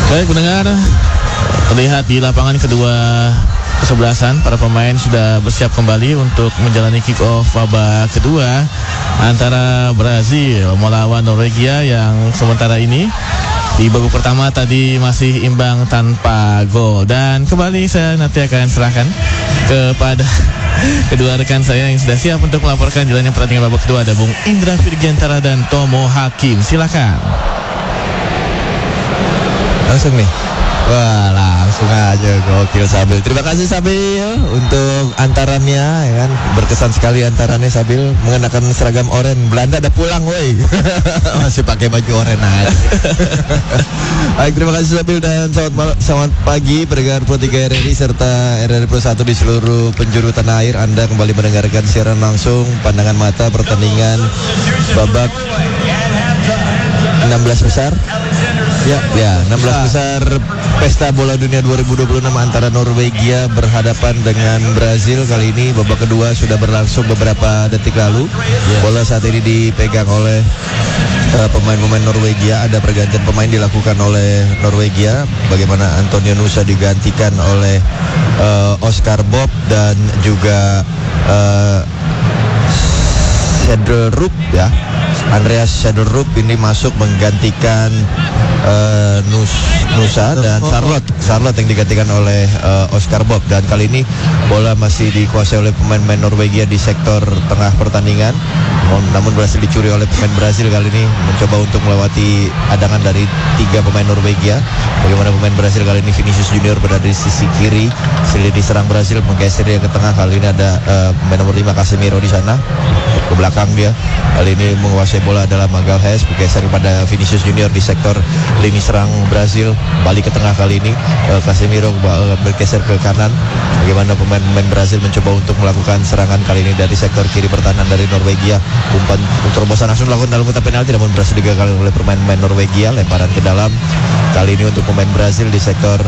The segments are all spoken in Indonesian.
Baik pendengar, terlihat di lapangan kedua kesebelasan para pemain sudah bersiap kembali untuk menjalani kick off babak kedua antara Brazil melawan Norwegia yang sementara ini di babak pertama tadi masih imbang tanpa gol. Dan kembali saya nanti akan serahkan kepada kedua rekan saya yang sudah siap untuk melaporkan jalannya pertandingan babak kedua. Ada Bung Indra Virgantara dan Tomo Hakim. Silakan. Langsung nih. Wah, langsung aja gokil Sabil. Terima kasih Sabil untuk antarannya, ya kan. Berkesan sekali antarannya Sabil mengenakan seragam oranye. Belanda udah pulang, woi. Masih pakai baju oranye aja. Baik, terima kasih Sabil dan selamat pagi pendengar Pro 3 RRI serta RRI Pro 1 di seluruh penjuru tanah air. Anda kembali mendengarkan siaran langsung pandangan mata pertandingan babak 16 besar. Ya, 16 besar Pesta Bola Dunia 2026 antara Norwegia berhadapan dengan Brazil. Kali ini babak kedua sudah berlangsung beberapa detik lalu. Bola saat ini dipegang oleh pemain-pemain Norwegia. Ada pergantian pemain dilakukan oleh Norwegia. Bagaimana Antonio Nusa digantikan oleh Oscar Bob dan juga Sederrup ya. Andreas Sederrup ini masuk menggantikan Nusa dan Charlotte yang digantikan oleh Oscar Bob. Dan kali ini bola masih dikuasai oleh pemain-pemain Norwegia di sektor tengah pertandingan, namun berhasil dicuri oleh pemain Brazil. Kali ini mencoba untuk melewati hadangan dari 3 pemain Norwegia. Bagaimana pemain Brazil kali ini Vinicius Junior berada di sisi kiri, sili diserang Brazil menggeser dia ke tengah. Kali ini ada pemain nomor 5 Casemiro di sana ke belakang dia. Kali ini menguasai bola adalah Magalhaes, bergeser kepada Vinicius Junior di sektor lini serang Brazil. Balik ke tengah kali ini Casemiro bergeser ke kanan. Bagaimana pemain-pemain Brazil mencoba untuk melakukan serangan kali ini dari sektor kiri pertahanan dari Norwegia. Umpan terobosan langsung dilakukan dalam kotak penalti, namun berhasil digagalkan oleh pemain-pemain Norwegia. Lemparan ke dalam kali ini untuk pemain Brazil di sektor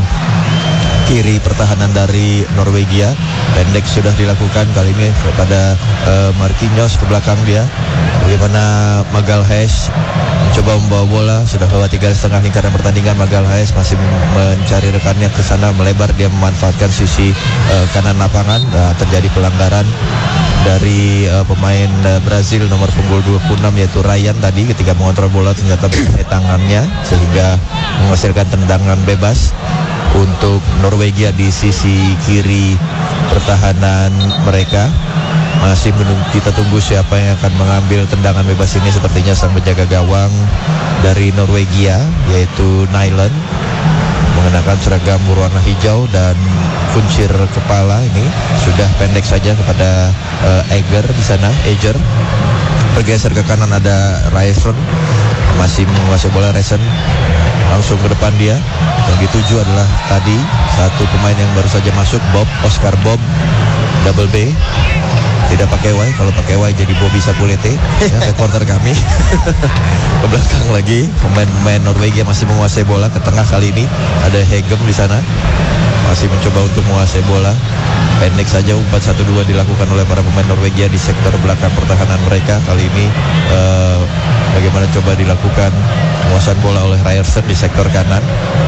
kiri pertahanan dari Norwegia. Pendek sudah dilakukan kali ini kepada Marquinhos ke belakang dia. Bagaimana Magalhaes mencoba membawa bola, sudah lewat 3,5 lingkaran pertandingan. Magalhaes masih mencari rekannya ke sana, melebar dia memanfaatkan sisi kanan lapangan. Terjadi pelanggaran dari pemain Brazil nomor punggung 26 yaitu Ryan tadi ketika mengontrol bola, ternyata pakai tangannya sehingga menghasilkan tendangan bebas untuk Norwegia di sisi kiri pertahanan mereka. Masih kita tunggu siapa yang akan mengambil tendangan bebas ini. Sepertinya sang penjaga gawang dari Norwegia yaitu Nyland mengenakan seragam berwarna hijau dan kuncir kepala ini sudah pendek saja kepada Eger di sana. Eger bergeser ke kanan, ada Raesen masih menguasai bola. Raesen langsung ke depan dia. Yang dituju adalah tadi satu pemain yang baru saja masuk, Bob, Oscar Bob, double B. Tidak pakai Y, kalau pakai Y jadi Bobby Sapulete ya, reporter kami. Ke belakang lagi pemain-pemain Norwegia masih menguasai bola. Ke tengah kali ini ada Hegem di sana, masih mencoba untuk menguasai bola. Pendek saja umpan 1-2 dilakukan oleh para pemain Norwegia di sektor belakang pertahanan mereka. Kali ini bagaimana coba dilakukan penguasaan bola oleh Ryerson di sektor kanan.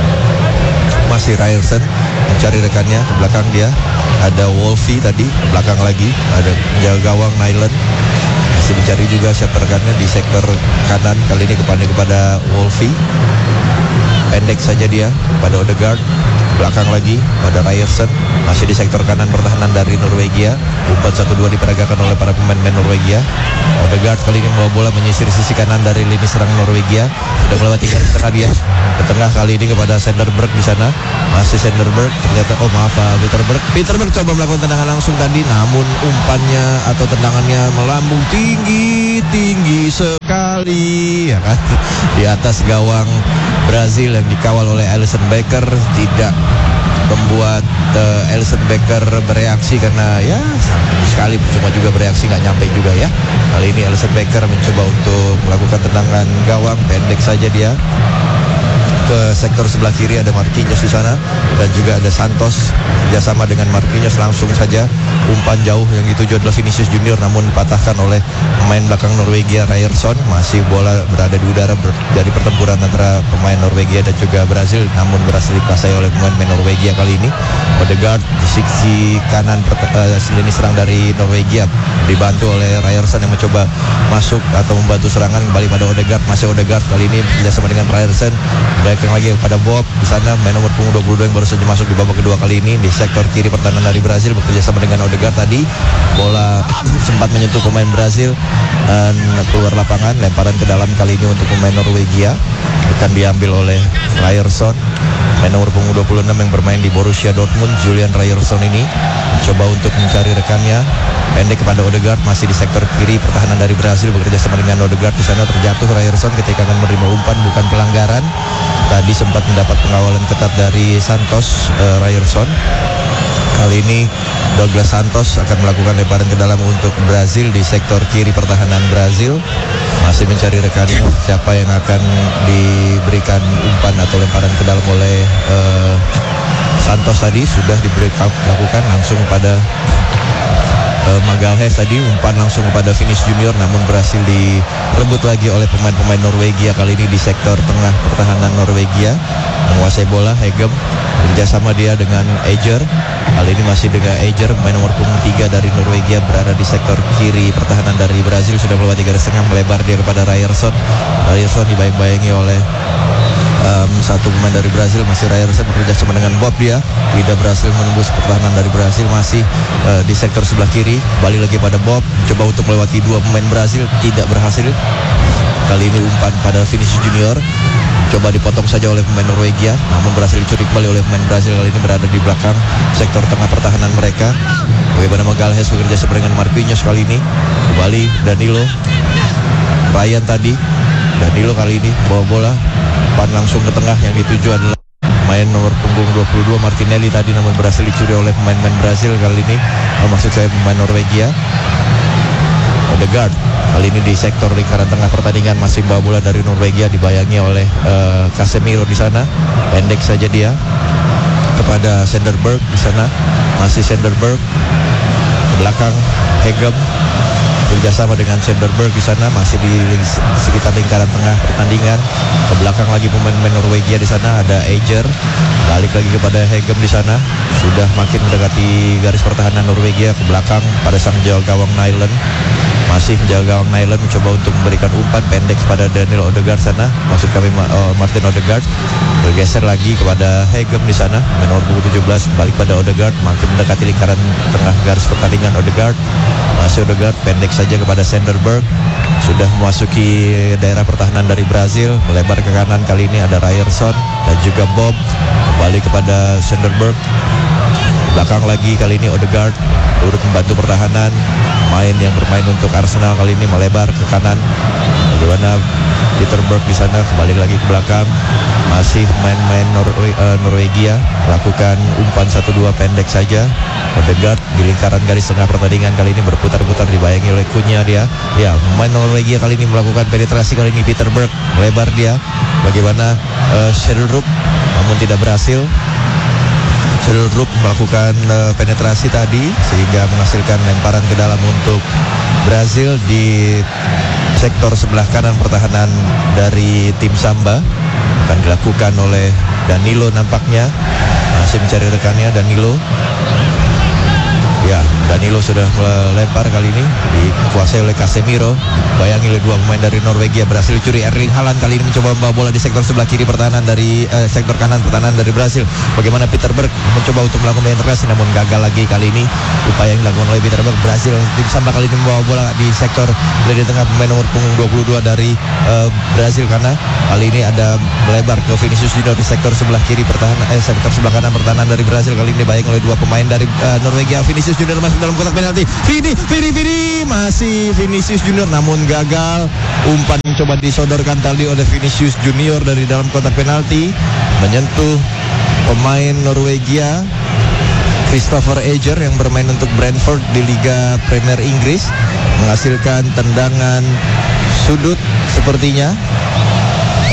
Masih Ryerson mencari rekannya ke belakang dia. Ada Wolfie tadi, belakang lagi ada penjaga gawang Nyland masih mencari juga siapa rekannya di sektor kanan. Kali ini kepada Wolfie, pendek saja dia pada Odegaard. Belakang lagi pada Ryerson masih di sektor kanan pertahanan dari Norwegia. Umpan 1-2 diperagakan oleh para pemain Norwegia. Odegaard kali ini membawa bola menyisir sisi kanan dari lini serang Norwegia. Sudah melewati garis tengah dia. Ke tengah kali ini kepada Sederberg di sana. Masih Sederberg, ternyata Peterberg coba melakukan tendangan langsung tadi, namun umpannya atau tendangannya melambung tinggi sekali ya kan, di atas gawang Brazil yang dikawal oleh Alisson Becker. Tidak membuat Alisson Becker bereaksi karena ya sekali cuma juga bereaksi, nggak nyampe juga ya. Kali ini Alisson Becker mencoba untuk melakukan tendangan gawang, pendek saja dia ke sektor sebelah kiri ada Marquinhos di sana dan juga ada Santos kerjasama dengan Marquinhos, langsung saja umpan jauh yang dituju adalah Vinicius Junior namun dipatahkan oleh pemain belakang Norwegia Ryerson. Masih bola berada di udara dari pertempuran antara pemain Norwegia dan juga Brazil namun berhasil dikuasai oleh pemain Norwegia kali ini. Odegaard di sisi kanan lini serang dari Norwegia dibantu oleh Ryerson yang mencoba masuk atau membantu serangan. Kembali pada Odegaard, masih Odegaard kali ini bekerjasama dengan Ryerson. Berikan lagi kepada Bob di sana, main nomor punggung 22 yang baru saja masuk di babak kedua kali ini di sektor kiri pertahanan dari Brazil bekerjasama dengan Odegaard. Tadi bola sempat menyentuh pemain Brazil dan keluar lapangan. Lemparan ke dalam kali ini untuk pemain Norwegia akan diambil oleh Ryerson, main nomor punggung 26 yang bermain di Borussia Dortmund. Julian Ryerson ini mencoba untuk mencari rekannya, pendek kepada Odegaard, masih di sektor kiri pertahanan dari Brazil bekerja sama dengan Odegaard. Di sana terjatuh Ryerson ketika akan menerima umpan, bukan pelanggaran. Tadi sempat mendapat pengawalan ketat dari Santos. Ryerson kali ini Douglas Santos akan melakukan lemparan ke dalam untuk Brazil di sektor kiri pertahanan Brazil. Masih mencari rekannya siapa yang akan diberikan umpan atau lemparan ke dalam oleh Santos. Tadi sudah dilakukan langsung kepada Magalhaes. Tadi umpan langsung kepada Vinicius Junior namun berhasil direbut lagi oleh pemain-pemain Norwegia kali ini di sektor tengah pertahanan Norwegia. Menguasai bola Hegem kerjasama dia dengan Eger. Kali ini masih dengan Eger, main nomor punggung 3 dari Norwegia berada di sektor kiri pertahanan dari Brazil. Sudah melewati garis tengah, melebar dia kepada Ryerson. Ryerson dibayang-bayangi oleh satu pemain dari Brazil, masih Ryerson bekerja sama dengan Bob. Dia tidak berhasil menembus pertahanan dari Brazil, masih di sektor sebelah kiri. Balik lagi pada Bob, coba untuk melewati dua pemain Brazil, tidak berhasil. Kali ini umpan pada Vinicius Junior, coba dipotong saja oleh pemain Norwegia namun berhasil dicuri kembali oleh pemain Brazil. Kali ini berada di belakang sektor tengah pertahanan mereka. Bagaimana Magalhaes bekerja sama dengan Marquinhos kali ini. Kembali Danilo, Ryan tadi. Danilo kali ini bawa bola, umpan langsung ke tengah yang dituju adalah main nomor punggung 22 Martinelli tadi namun berhasil dicuri oleh pemain-pemain Brazil kali ini. Maksud saya pemain Norwegia. Odegaard kali ini di sektor lingkaran tengah pertandingan masih bawa bola dari Norwegia, dibayangi oleh Casemiro di sana. Pendek saja dia kepada Senderberg di sana, masih Senderberg. Belakang Hegem kerjasama dengan Senderberg di sana, masih di sekitar lingkaran tengah pertandingan. Ke belakang lagi pemain-pemain Norwegia di sana ada Eger. Balik lagi kepada Hegem di sana. Sudah makin mendekati garis pertahanan Norwegia. Ke belakang pada sang jaga gawang Nyland. Masih menjaga gawang Nyland mencoba untuk memberikan umpan pendek kepada Daniel Odegaard sana. Maksud kami Martin Odegaard. Bergeser lagi kepada Hegem di sana. Nomor 17 balik pada Odegaard, makin mendekati lingkaran tengah garis pertandingan. Odegaard, masih Odegaard pendek saja kepada Senderberg. Sudah memasuki daerah pertahanan dari Brazil, melebar ke kanan. Kali ini ada Ryerson dan juga Bob. Kembali kepada Senderberg. Belakang lagi kali ini Odegaard turut membantu pertahanan. Main yang bermain untuk Arsenal kali ini melebar ke kanan. Bagaimana Peterberg di sana, kembali lagi ke belakang. Masih main-main Norwegia melakukan umpan 1-2 pendek saja. Odegaard di lingkaran garis tengah pertandingan kali ini berputar-putar, dibayangi oleh Cunha dia. Ya, main Norwegia kali ini melakukan penetrasi. Kali ini Peterberg melebar dia. Bagaimana Schellrup namun tidak berhasil. Schellrup melakukan penetrasi tadi sehingga menghasilkan lemparan ke dalam untuk Brazil di sektor sebelah kanan pertahanan dari tim Samba. Akan dilakukan oleh Danilo nampaknya. Masih mencari rekannya Danilo. Ya, Danilo sudah melempar kali ini, dikuasai oleh Casemiro. Bayangi oleh dua pemain dari Norwegia, berhasil dicuri. Erling Haaland kali ini mencoba membawa bola di sektor sebelah kiri pertahanan dari sektor kanan pertahanan dari Brazil. Bagaimana Peterberg mencoba untuk melakukan penetrasi namun gagal lagi kali ini. Upaya yang dilakukan oleh Peterberg. Brazil tim Samba kali ini membawa bola di sektor lini tengah, pemain nomor punggung 22 dari Brazil, karena kali ini ada melebar ke Vinicius Junior di sektor sebelah kiri pertahanan sektor sebelah kanan pertahanan dari Brazil. Kali ini dibayangi oleh dua pemain dari Norwegia. Vinicius Junior masuk dalam kotak penalti. Vini masih Vinicius Junior namun gagal. Umpan coba disodorkan tadi oleh Vinicius Junior dari dalam kotak penalti, menyentuh pemain Norwegia Christopher Eger yang bermain untuk Brentford di Liga Premier Inggris, menghasilkan tendangan sudut sepertinya.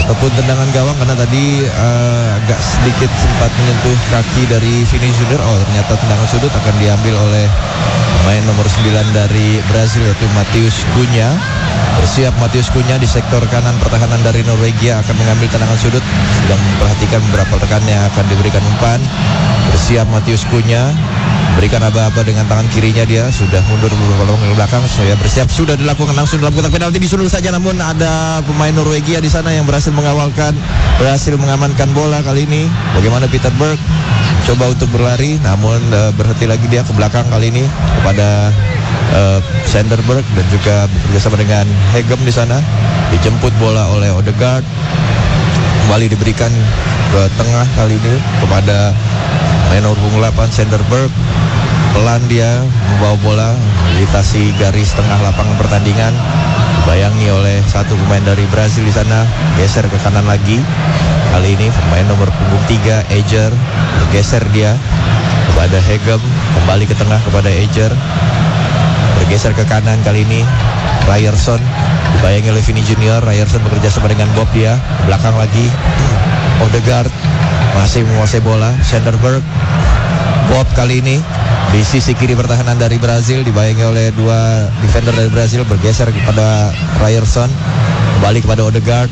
ataupun tendangan gawang karena tadi agak sedikit sempat menyentuh kaki dari Vini Junior. Ternyata tendangan sudut akan diambil oleh pemain nomor 9 dari Brazil, yaitu Matheus Cunha. Bersiap Matheus Cunha di sektor kanan pertahanan dari Norwegia akan mengambil tendangan sudut. Sedang memperhatikan beberapa rekannya akan diberikan umpan. Bersiap Matheus Cunha, berikan aba-aba dengan tangan kirinya, dia sudah mundur beberapa langkah ke belakang. Saya bersiap, sudah dilakukan langsung dalam kotak penalti, disundul saja, namun ada pemain Norwegia di sana yang berhasil mengawalkan, berhasil mengamankan bola kali ini. Bagaimana Peter Berg coba untuk berlari, namun berhenti lagi dia ke belakang kali ini kepada Sanderberg dan juga bekerjasama dengan Hegem di sana. Dijemput bola oleh Odegaard, kembali diberikan ke tengah kali ini kepada main nomor 8 Sanderberg. Pelan dia membawa bola melintasi garis tengah lapangan pertandingan. Dibayangi oleh satu pemain dari Brazil di sana, geser ke kanan lagi. Kali ini pemain nomor punggung 3 Eger, bergeser dia kepada Hegem, kembali ke tengah kepada Eger. Bergeser ke kanan kali ini Ryerson, dibayangi oleh Vini Junior. Ryerson bekerja sama dengan Bob dia, belakang lagi Odegaard masih menguasai bola. Sanderberg, Bob kali ini di sisi kiri pertahanan dari Brazil, dibayangi oleh dua defender dari Brazil, bergeser kepada Ryerson, kembali kepada Odegaard,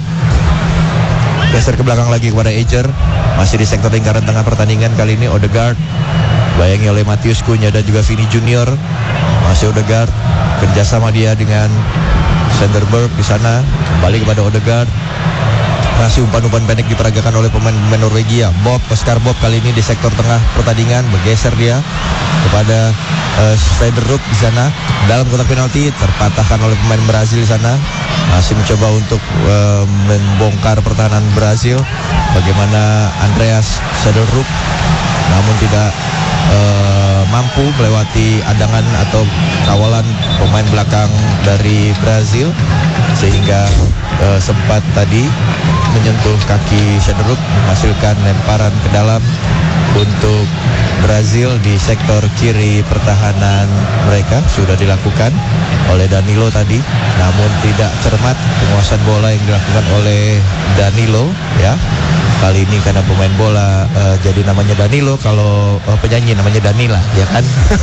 geser ke belakang lagi kepada Eger, masih di sektor lingkaran tengah pertandingan kali ini. Odegaard dibayangi oleh Matheus Cunha dan juga Vini Junior. Masih Odegaard, kerjasama dia dengan Sanderberg di sana, kembali kepada Odegaard. Masih umpan-umpan pendek diperagakan oleh pemain Norwegia. Oscar Bob kali ini di sektor tengah pertandingan, bergeser dia kepada Stederup di sana. Dalam kotak penalti terpatahkan oleh pemain Brazil di sana. Masih mencoba untuk membongkar pertahanan Brazil. Bagaimana Andreas Stederup, namun tidak mampu melewati adangan atau kawalan pemain belakang dari Brazil, sehingga sempat tadi menyentuh kaki Stederup, menghasilkan lemparan ke dalam untuk Brazil di sektor kiri pertahanan mereka. Sudah dilakukan oleh Danilo tadi, namun tidak cermat penguasaan bola yang dilakukan oleh Danilo ya. Kali ini karena pemain bola jadi namanya Danilo, kalau penyanyi namanya Danila, ya kan?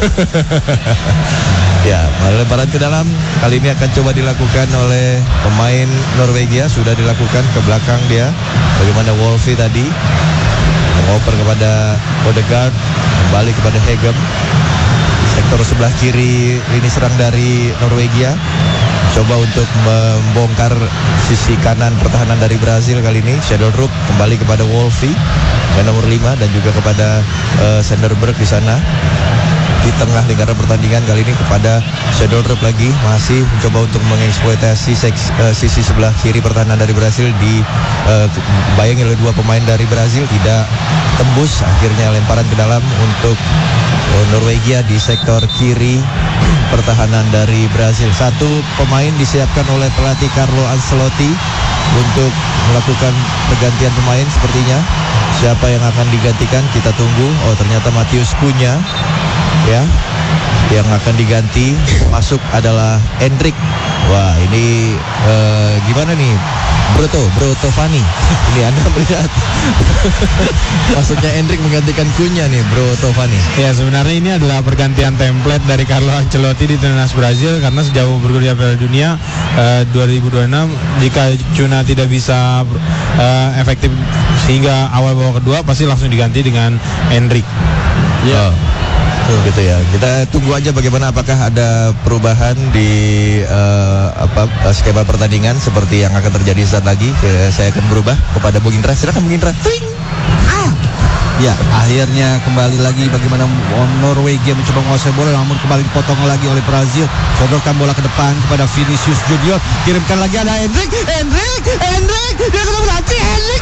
Ya, lemparan ke dalam kali ini akan coba dilakukan oleh pemain Norwegia. Sudah dilakukan ke belakang dia. Bagaimana Wolfi tadi mengoper kepada Odegaard, kembali kepada Hegem. Sektor sebelah kiri lini serang dari Norwegia, coba untuk membongkar sisi kanan pertahanan dari Brazil kali ini. Stederup kembali kepada Wolfi yang nomor 5 dan juga kepada Sanderberg di sana. Di tengah lingkaran pertandingan kali ini kepada Stederup lagi, masih mencoba untuk mengeksploitasi sisi sebelah kiri pertahanan dari Brazil. Dibayangi oleh dua pemain dari Brazil, tidak tembus. Akhirnya lemparan ke dalam untuk Norwegia di sektor kiri pertahanan dari Brazil. Satu pemain disiapkan oleh pelatih Carlo Ancelotti untuk melakukan pergantian pemain sepertinya. Siapa yang akan digantikan kita tunggu. Ternyata Matheus Cunha ya yang akan diganti. Masuk adalah Endrick. Wah, ini gimana nih Bro Fani? Ini Anda melihat masuknya Endrick menggantikan Cunha nih, Bro Tovani. Ya, sebenarnya ini adalah pergantian template dari Carlo Ancelotti di timnas Brazil, karena sejauh bergulir Piala Dunia 2026, jika Cunha tidak bisa efektif sehingga awal babak kedua, pasti langsung diganti dengan Endrick. Ya. Gitu ya. Kita tunggu aja bagaimana, apakah ada perubahan di skema pertandingan seperti yang akan terjadi saat lagi. Saya akan berubah kepada Bung Indra. Silakan Bung Indra. Ya, akhirnya kembali lagi bagaimana Norwegia mencoba menguasai bola, namun kembali dipotong lagi oleh Brazil. Sodorkan bola ke depan kepada Vinicius Junior. Kirimkan lagi, ada Endrick. Dia ketemu lagi Endrick.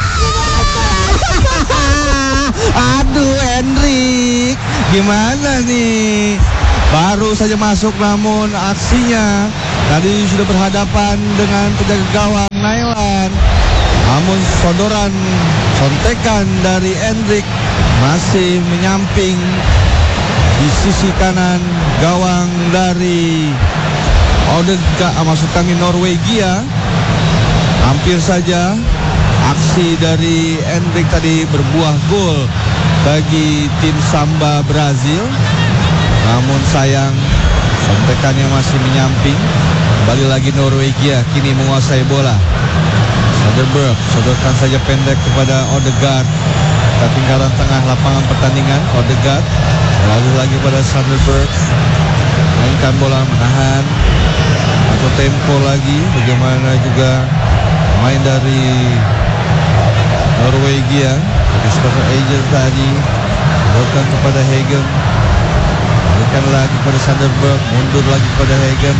Aduh, Endrick, gimana nih? Baru saja masuk, namun aksinya tadi sudah berhadapan dengan penjaga gawang Nailan. Namun sontekan dari Endrick masih menyamping di sisi kanan gawang dari maksud kami Norwegia. Hampir saja Aksi dari Endrick tadi berbuah gol bagi tim Samba Brazil. Namun sayang, sontekannya masih menyamping. Kembali lagi Norwegia kini menguasai bola. Soderberg sodorkan saja pendek kepada Odegaard. Ke tinggalan tengah lapangan pertandingan. Odegaard lalu lagi pada Soderberg. Mainkan bola, menahan atau tempo lagi. Bagaimana juga main dari Norwegia. Christopher Eger tadi sodorkan kepada Hagen. Berikan lagi kepada Soderberg. Mundur lagi kepada Hagen.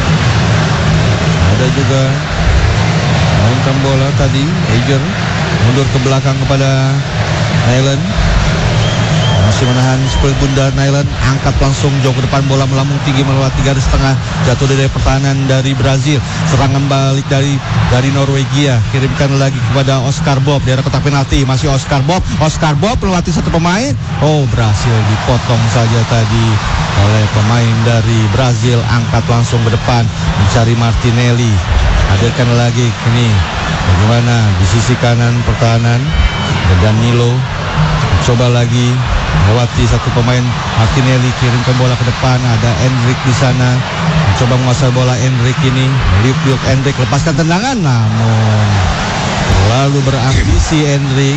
Ada juga mainkan bola tadi Eger mundur ke belakang kepada Nyland. Masih menahan split bunda Nyland, angkat langsung jauh ke depan, bola melambung tinggi melewati garis tengah, jatuh dari pertahanan dari Brazil. Serangan balik dari Norwegia, kirimkan lagi kepada Oscar Bob, daerah kotak penalti, masih Oscar Bob melewati satu pemain. Oh, berhasil dipotong saja tadi oleh pemain dari Brazil, angkat langsung ke depan mencari Martinelli. Hadirkan lagi kini bagaimana di sisi kanan pertahanan, Danilo coba lagi melewati satu pemain. Martinelli kirimkan bola ke depan, ada Endrick di sana mencoba menguasai bola. Endrick ini meliuk Endrick, lepaskan tendangan, namun terlalu berambisi Endrick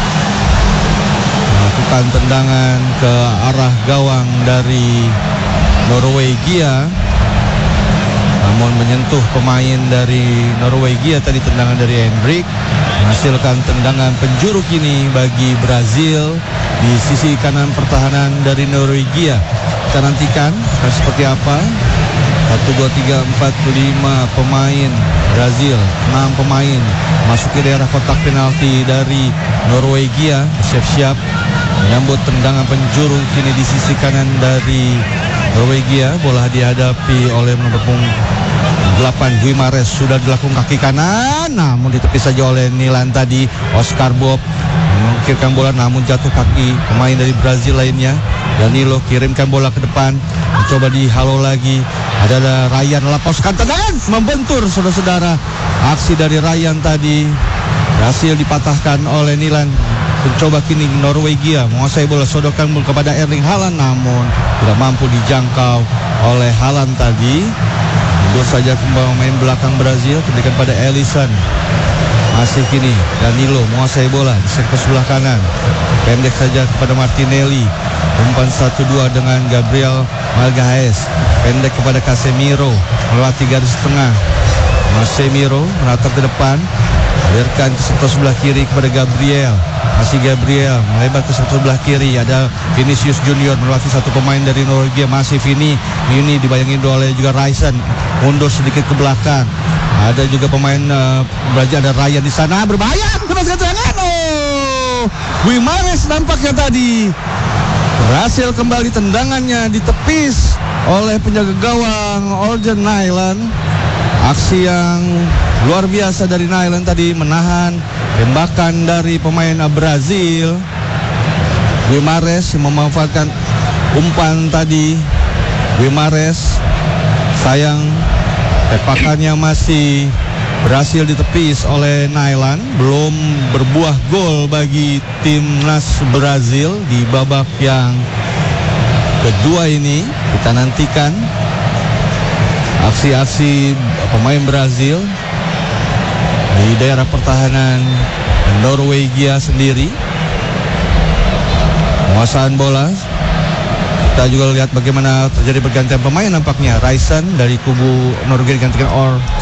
melakukan tendangan ke arah gawang dari Norwegia, namun menyentuh pemain dari Norwegia tadi. Tendangan dari Endrick menghasilkan tendangan penjuru kini bagi Brazil di sisi kanan pertahanan dari Norwegia. Kita nantikan seperti apa. 1, 2, 3, 4, 5 pemain Brazil, 6 pemain masuki daerah kotak penalti dari Norwegia, siap-siap menyambut tendangan penjuru kini di sisi kanan dari Norwegia. Bola dihadapi oleh nomor punggung 8 Guimares, sudah dilakukan kaki kanan, namun ditepis saja oleh Nilan tadi. Oscar Bob mengukirkan bola, namun jatuh kaki pemain dari Brazil lainnya. Danilo kirimkan bola ke depan, mencoba dihalau lagi. Ada Ryan, lepaskan tendangan, membentur saudara-saudara. Aksi dari Ryan tadi berhasil dipatahkan oleh Nilan. Mencoba kini Norwegia menguasai bola, sodorkan bola kepada Erling Haaland, namun tidak mampu dijangkau oleh Haaland tadi. Mundur saja pemain belakang Brazil, berikan pada Alisson. Masih kini Danilo menguasai bola di sektor sebelah kanan, pendek saja kepada Martinelli. Umpan 1-2 dengan Gabriel Magalhaes, pendek kepada Casemiro melewati garis tengah. Casemiro menatap ke depan, alirkan ke sektor sebelah kiri kepada Gabriel. Masih Gabriel melebar ke sektor sebelah kiri, ada Vinicius Junior melewati satu pemain dari Norwegia. Masih Vini dibayangin oleh juga Ryerson, mundur sedikit ke belakang. Ada juga pemain Brazil, ada Ryan di sana, berbahaya, kena serangan. Oh, Guimares nampaknya tadi berhasil kembali, tendangannya ditepis oleh penjaga gawang Orjan Nyland. Aksi yang luar biasa dari Nyland tadi, menahan tembakan dari pemain Brazil. Guimares memanfaatkan umpan tadi. Guimares sayang tepakannya masih berhasil ditepis oleh Nyland. Belum berbuah gol bagi timnas Brazil di babak yang kedua ini. Kita nantikan aksi-aksi pemain Brazil di daerah pertahanan Norwegia sendiri. Penguasaan bola, kita juga lihat bagaimana terjadi pergantian pemain nampaknya. Ryerson dari kubu Norwegia digantikan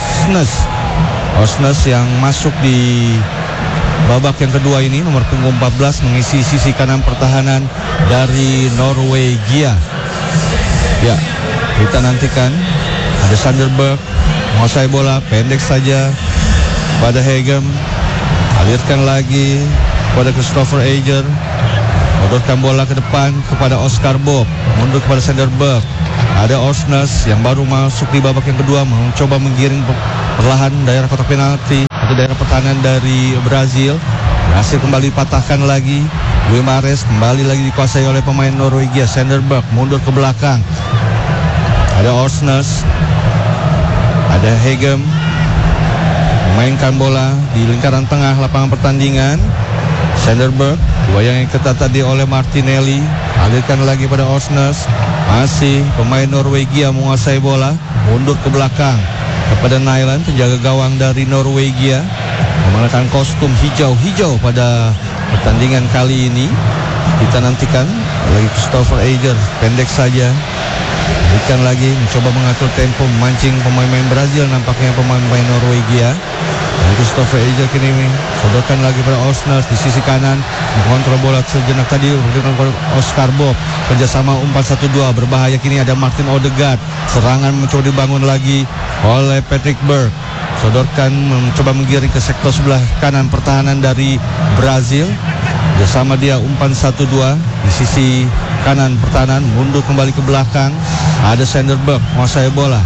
Orsnes yang masuk di babak yang kedua ini, nomor punggung 14 mengisi sisi kanan pertahanan dari Norwegia. Ya, kita nantikan. Ada Sanderberg menguasai bola, pendek saja pada Hegem, alirkan lagi kepada Christopher Eger, bodorkan bola ke depan kepada Oscar Bob, mundur kepada Sanderberg. Ada Orsnes yang baru masuk di babak yang kedua, mencoba menggiring perlahan daerah kotak penalti atau daerah pertahanan dari Brazil. Berhasil kembali patahkan lagi. Guimares kembali lagi dikuasai oleh pemain Norwegia. Sanderberg mundur ke belakang. Ada Orsnes, ada Hegem, memainkan bola di lingkaran tengah lapangan pertandingan. Sanderberg, yang ketat tadi oleh Martinelli, alirkan lagi pada Osnes. Masih pemain Norwegia menguasai bola, mundur ke belakang kepada Nyland, penjaga gawang dari Norwegia, mengenakan kostum hijau-hijau pada pertandingan kali ini. Kita nantikan lagi Christopher Eger, pendek saja. Berikan lagi, mencoba mengatur tempo, memancing pemain-pemain Brazil, nampaknya pemain-pemain Norwegia. Christopher Eger kini sodorkan lagi pada Osnes di sisi kanan, mengontrol bola sejenak tadi berikan kepada Oscar Bob, kerjasama umpan 1-2, berbahaya kini ada Martin Odegaard, serangan mencoba dibangun lagi oleh Patrick Berg, sodorkan mencoba menggiring ke sektor sebelah kanan pertahanan dari Brazil, kerjasama dia umpan 1-2 di sisi kanan pertahanan, mundur kembali ke belakang, ada Sanderberg menguasai bola,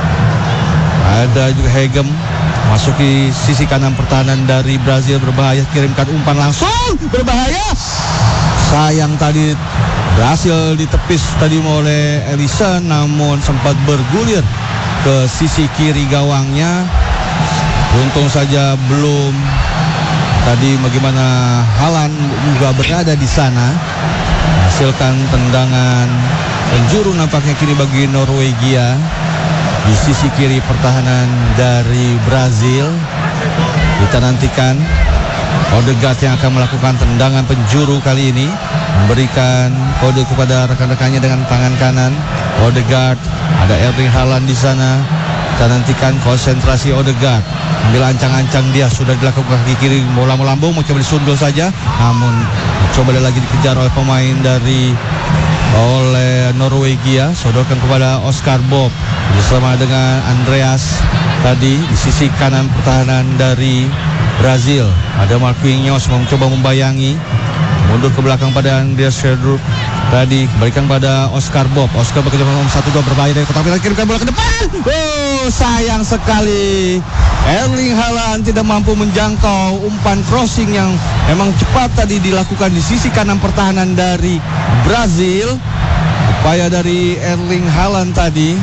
ada juga Hegem masuki sisi kanan pertahanan dari Brazil, berbahaya, kirimkan umpan langsung, berbahaya. Sayang tadi berhasil ditepis tadi oleh Ellison, namun sempat bergulir ke sisi kiri gawangnya. Untung saja belum tadi bagaimana Haaland juga berada di sana. Hasilkan tendangan penjuru nampaknya kini bagi Norwegia di sisi kiri pertahanan dari Brazil. Kita nantikan Odegaard yang akan melakukan tendangan penjuru kali ini, memberikan kode kepada rekan-rekannya dengan tangan kanan. Odegaard, ada Erling Haaland di sana. Kita nantikan konsentrasi Odegaard, ambil ancang-ancang dia, sudah dilakukan kaki kiri, bola melambung, mau coba disundul saja, namun coba lagi dikejar oleh pemain dari Norwegia, sodorkan kepada Oscar Bob bersama dengan Andreas tadi di sisi kanan pertahanan dari Brazil. Ada Marquinhos mencoba membayangi, mundur ke belakang pada Andreas Scherdrup tadi, berikan pada Oscar Bob. Oscar bekerja nomor 1-2, berbahaya dari kotak penalti, kirimkan bola ke depan. Sayang sekali Erling Haaland tidak mampu menjangkau umpan crossing yang memang cepat tadi dilakukan di sisi kanan pertahanan dari Brazil. Upaya dari Erling Haaland tadi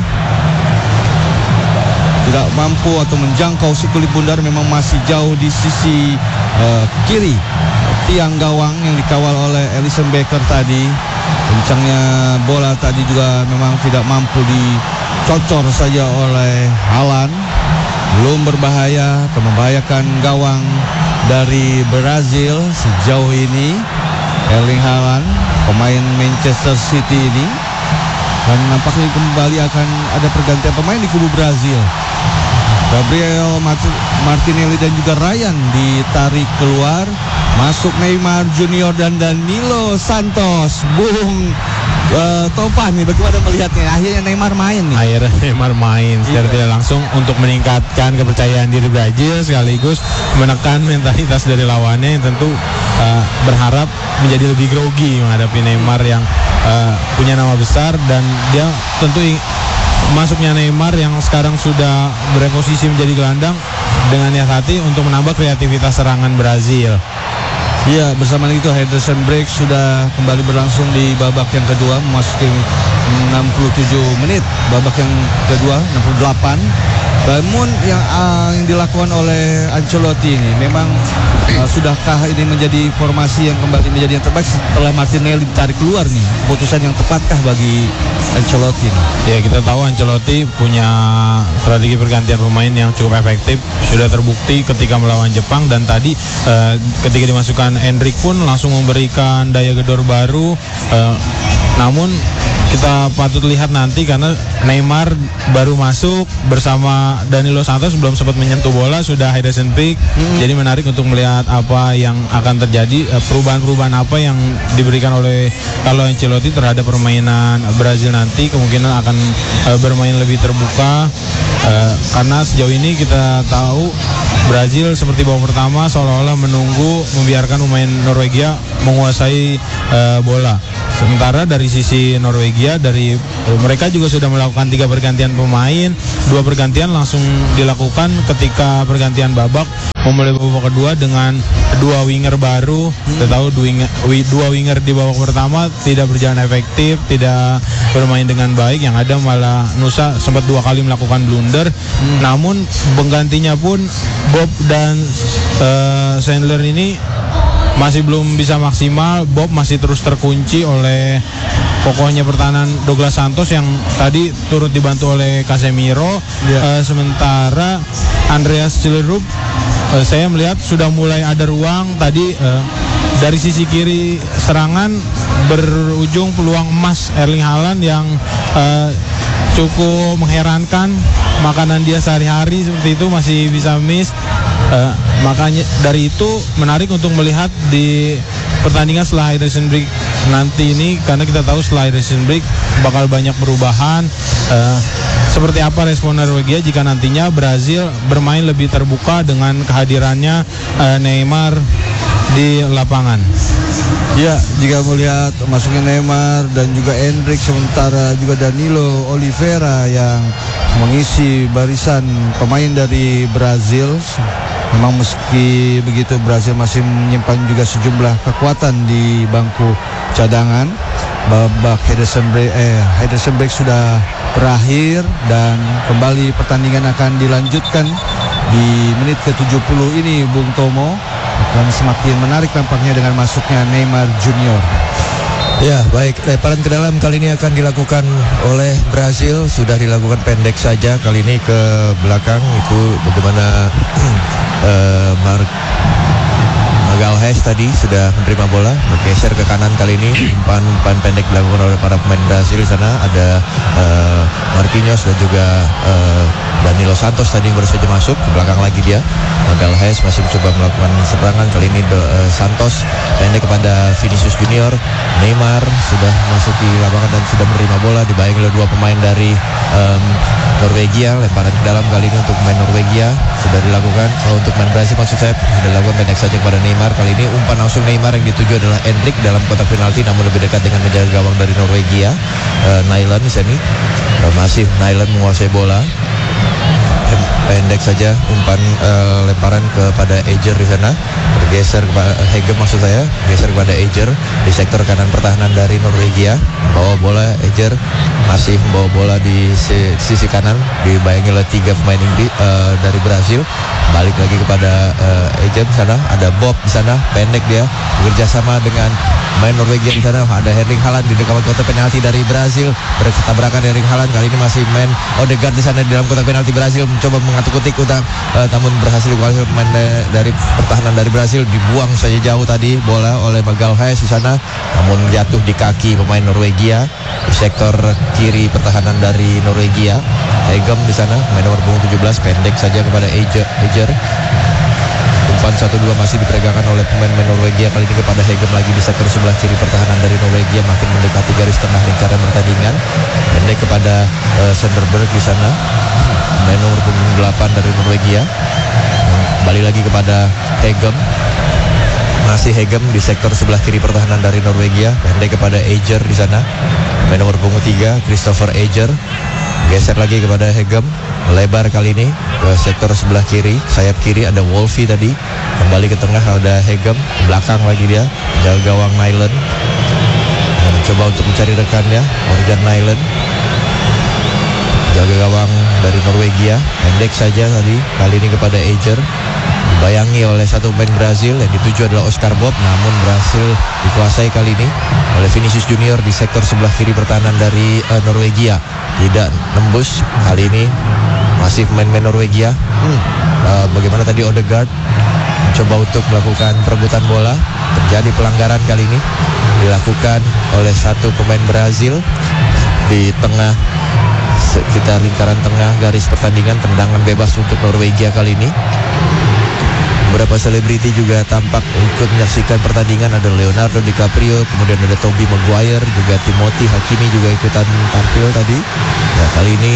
tidak mampu atau menjangkau si kulit bundar, memang masih jauh di sisi kiri tiang gawang yang dikawal oleh Alisson Becker tadi. Kencangnya bola tadi juga memang tidak mampu dicocor saja oleh Haaland. Belum berbahaya atau membahayakan gawang dari Brazil sejauh ini. Erling Haaland, pemain Manchester City ini, dan nampaknya kembali akan ada pergantian pemain di kubu Brazil. Gabriel Martinelli dan juga Ryan ditarik keluar, masuk Neymar Junior dan Danilo Santos. Bung Topan nih, bagaimana melihatnya? Akhirnya Neymar main nih. Akhirnya Neymar main secara tidak langsung untuk meningkatkan kepercayaan diri Brazil, sekaligus menekan mentalitas dari lawannya yang tentu berharap menjadi lebih grogi menghadapi Neymar yang punya nama besar. Dan dia tentu masuknya Neymar yang sekarang sudah bereposisi menjadi gelandang dengan niat hati untuk menambah kreativitas serangan Brazil. Ya, bersama itu Henderson break sudah kembali berlangsung di babak yang kedua, memasuki 67 menit babak yang kedua, 68. Namun yang dilakukan oleh Ancelotti ini memang sudahkah ini menjadi formasi yang kembali menjadi yang terbaik setelah Martinelli ditarik keluar nih? Keputusan yang tepatkah bagi Ancelotti ini? Ya, kita tahu Ancelotti punya strategi pergantian pemain yang cukup efektif, sudah terbukti ketika melawan Jepang, dan tadi ketika dimasukkan Endrick pun langsung memberikan daya gedor baru. Namun kita patut lihat nanti karena Neymar baru masuk bersama Danilo Santos, belum sempat menyentuh bola, sudah Henderson pick. Jadi menarik untuk melihat apa yang akan terjadi, perubahan-perubahan apa yang diberikan oleh Carlo Ancelotti terhadap permainan Brazil nanti. Kemungkinan akan bermain lebih terbuka karena sejauh ini kita tahu Brazil seperti babak pertama seolah-olah menunggu, membiarkan pemain Norwegia menguasai bola. Sementara dari sisi Norwegia, mereka juga sudah melakukan 3 pergantian pemain. 2 pergantian langsung dilakukan ketika pergantian babak memulai babak kedua dengan 2 winger baru. Kita tahu 2 winger di babak pertama tidak berjalan efektif, tidak bermain dengan baik. Yang ada malah Nusa sempat 2 kali melakukan blunder. Namun penggantinya pun Bob dan Sandler ini masih belum bisa maksimal. Bob masih terus terkunci oleh pokoknya pertahanan Douglas Santos yang tadi turut dibantu oleh Casemiro. Sementara Andreas Cillerup saya melihat sudah mulai ada ruang tadi dari sisi kiri serangan berujung peluang emas Erling Haaland yang cukup mengherankan. Makanan dia sehari-hari seperti itu masih bisa miss. Makanya dari itu menarik untuk melihat di pertandingan setelah hydration break nanti ini, karena kita tahu setelah hydration break bakal banyak perubahan. Seperti apa respon Norwegia jika nantinya Brazil bermain lebih terbuka dengan kehadirannya Neymar di lapangan? Ya, jika melihat masuknya Neymar dan juga Endrick, sementara juga Danilo Oliveira yang mengisi barisan pemain dari Brazil. Memang meski begitu Brazil masih menyimpan juga sejumlah kekuatan di bangku cadangan. Babak hydration break sudah berakhir dan kembali pertandingan akan dilanjutkan di menit ke-70 ini. Bung Tomo, akan semakin menarik tampaknya dengan masuknya Neymar Junior. Ya, baik, lemparan ke dalam kali ini akan dilakukan oleh Brazil. Sudah dilakukan pendek saja kali ini ke belakang. Itu bagaimana Magalhaes tadi sudah menerima bola, bergeser ke kanan kali ini. Umpan pendek dilakukan oleh para pemain Brazil. Di sana ada Marquinhos dan juga Danilo Santos tadi yang baru saja masuk. Ke belakang lagi dia, Magalhaes masih mencoba melakukan serangan. Kali ini Santos pendek kepada Vinicius Junior. Neymar sudah masuk di lapangan dan sudah menerima bola, dibayangi oleh 2 pemain dari Norwegia. Lemparan ke dalam kali ini untuk pemain Norwegia sudah dilakukan. Untuk pemain Brazil maksud saya sudah dilakukan pendek saja kepada Neymar. Kali ini umpan langsung Neymar yang dituju adalah Endrick dalam kotak penalti, namun lebih dekat dengan menjaga gawang dari Norwegia. Nyland di sini masih Nyland menguasai bola. Pendek saja umpan lemparan kepada Ejer di sana, bergeser kepada Hegem maksud saya, geser kepada Ejer di sektor kanan pertahanan dari Norwegia. Bawa bola Ejer, masih membawa bola di sisi kanan, dibayangi oleh 3 pemain dari Brazil. Balik lagi kepada Ejer di sana, ada Bob di sana, pendek dia bekerja sama dengan main Norwegia di sana. Ada Erling Haaland di dekat kotak penalti dari Brazil, bertabrakan Erling Haaland. Kali ini masih main Odegaard di sana di dalam kotak penalti Brazil, mencoba mengatuk-kutik namun berhasil dikuasai pemain dari pertahanan dari Brazil. Dibuang saja jauh tadi bola oleh Magalhaes di sana, namun jatuh di kaki pemain Norwegia di sektor kiri pertahanan dari Norwegia. Hegem di sana, pemain nomor 17, pendek saja kepada Ejer. Umpan 1-2 masih diperagakan oleh pemain Norwegia, kali ini kepada Hegem lagi di sektor sebelah kiri pertahanan dari Norwegia, makin mendekati garis tengah lingkaran pertandingan. Pendek kepada Sanderberg di sana, pemain nomor 8 dari Norwegia. Kembali lagi kepada Hegem, masih Hegem di sektor sebelah kiri pertahanan dari Norwegia. Pendek kepada Ejer di sana, pemain nomor 3 Christopher Ejer. Geser lagi kepada Hegem, lebar kali ini ke sektor sebelah kiri, sayap kiri ada Wolfi tadi. Kembali ke tengah ada Hegem, belakang lagi dia, jaga gawang Nyland. Mencoba untuk mencari rekannya, Morgan Nyland. Jaga gawang dari Norwegia, pendek saja tadi, kali ini kepada Ejer. Dibayangi oleh 1 pemain Brazil yang dituju adalah Oscar Bob, namun berhasil dikuasai kali ini oleh Vinicius Junior di sektor sebelah kiri pertahanan dari Norwegia. Tidak nembus kali ini, masih pemain Norwegia. Bagaimana tadi Odegaard mencoba untuk melakukan perebutan bola, terjadi pelanggaran kali ini dilakukan oleh 1 pemain Brazil di tengah sekitar lingkaran tengah garis pertandingan. Tendangan bebas untuk Norwegia kali ini. Beberapa selebriti juga tampak ikut menyaksikan pertandingan. Ada Leonardo DiCaprio, kemudian ada Tobey Maguire, juga Timothy Hakimi juga ikutan tampil tadi. Nah, kali ini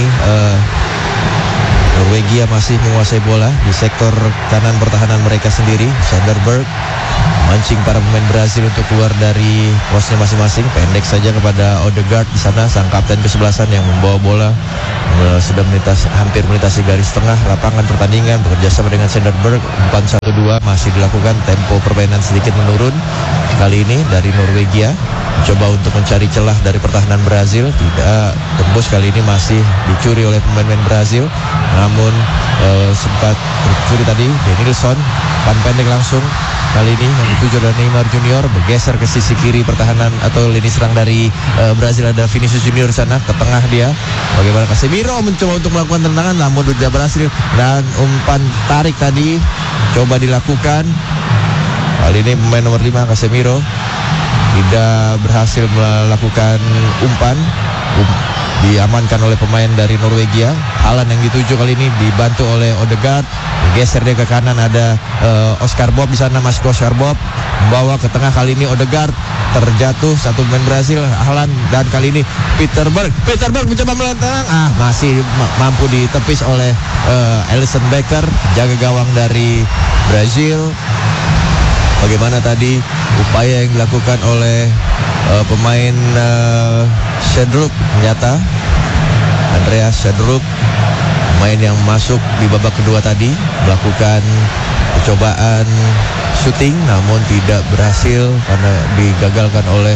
Norwegia masih menguasai bola di sektor kanan pertahanan mereka sendiri. Sanderberg mancing para pemain Brazil untuk keluar dari posnya masing-masing. Pendek saja kepada Odegaard di sana, sang kapten kesebelasan yang membawa bola sudah hampir melintasi garis tengah lapangan pertandingan, bekerja sama dengan Senderberg. Umpan 1-2 masih dilakukan, tempo permainan sedikit menurun kali ini dari Norwegia. Coba untuk mencari celah dari pertahanan Brazil, tidak tembus. Kali ini masih dicuri oleh pemain-pemain Brazil, namun sempat tercuri tadi. Denilson, umpan pendek langsung. Kali ini yang dituju oleh Neymar Junior, bergeser ke sisi kiri pertahanan atau lini serang dari Brazil. Ada Vinicius Junior sana, ke tengah dia. Bagaimana Casemiro mencoba untuk melakukan tendangan, namun tidak berhasil. Dan umpan tarik tadi coba dilakukan. Kali ini pemain nomor 5 Casemiro tidak berhasil melakukan umpan. Diamankan oleh pemain dari Norwegia. Haaland yang dituju kali ini dibantu oleh Odegaard. Geser dia ke kanan, ada Oscar Bob di sana. Masuk Oscar Bob membawa ke tengah. Kali ini Odegaard terjatuh, satu pemain Brasil, Haaland, dan kali ini Peter Berg mencoba melentang, masih mampu ditepis oleh Alisson Becker, jaga gawang dari Brazil. Bagaimana tadi upaya yang dilakukan oleh pemain Schedrup, ternyata Andreas Schedrup, pemain yang masuk di babak kedua tadi, melakukan percobaan shooting namun tidak berhasil karena digagalkan oleh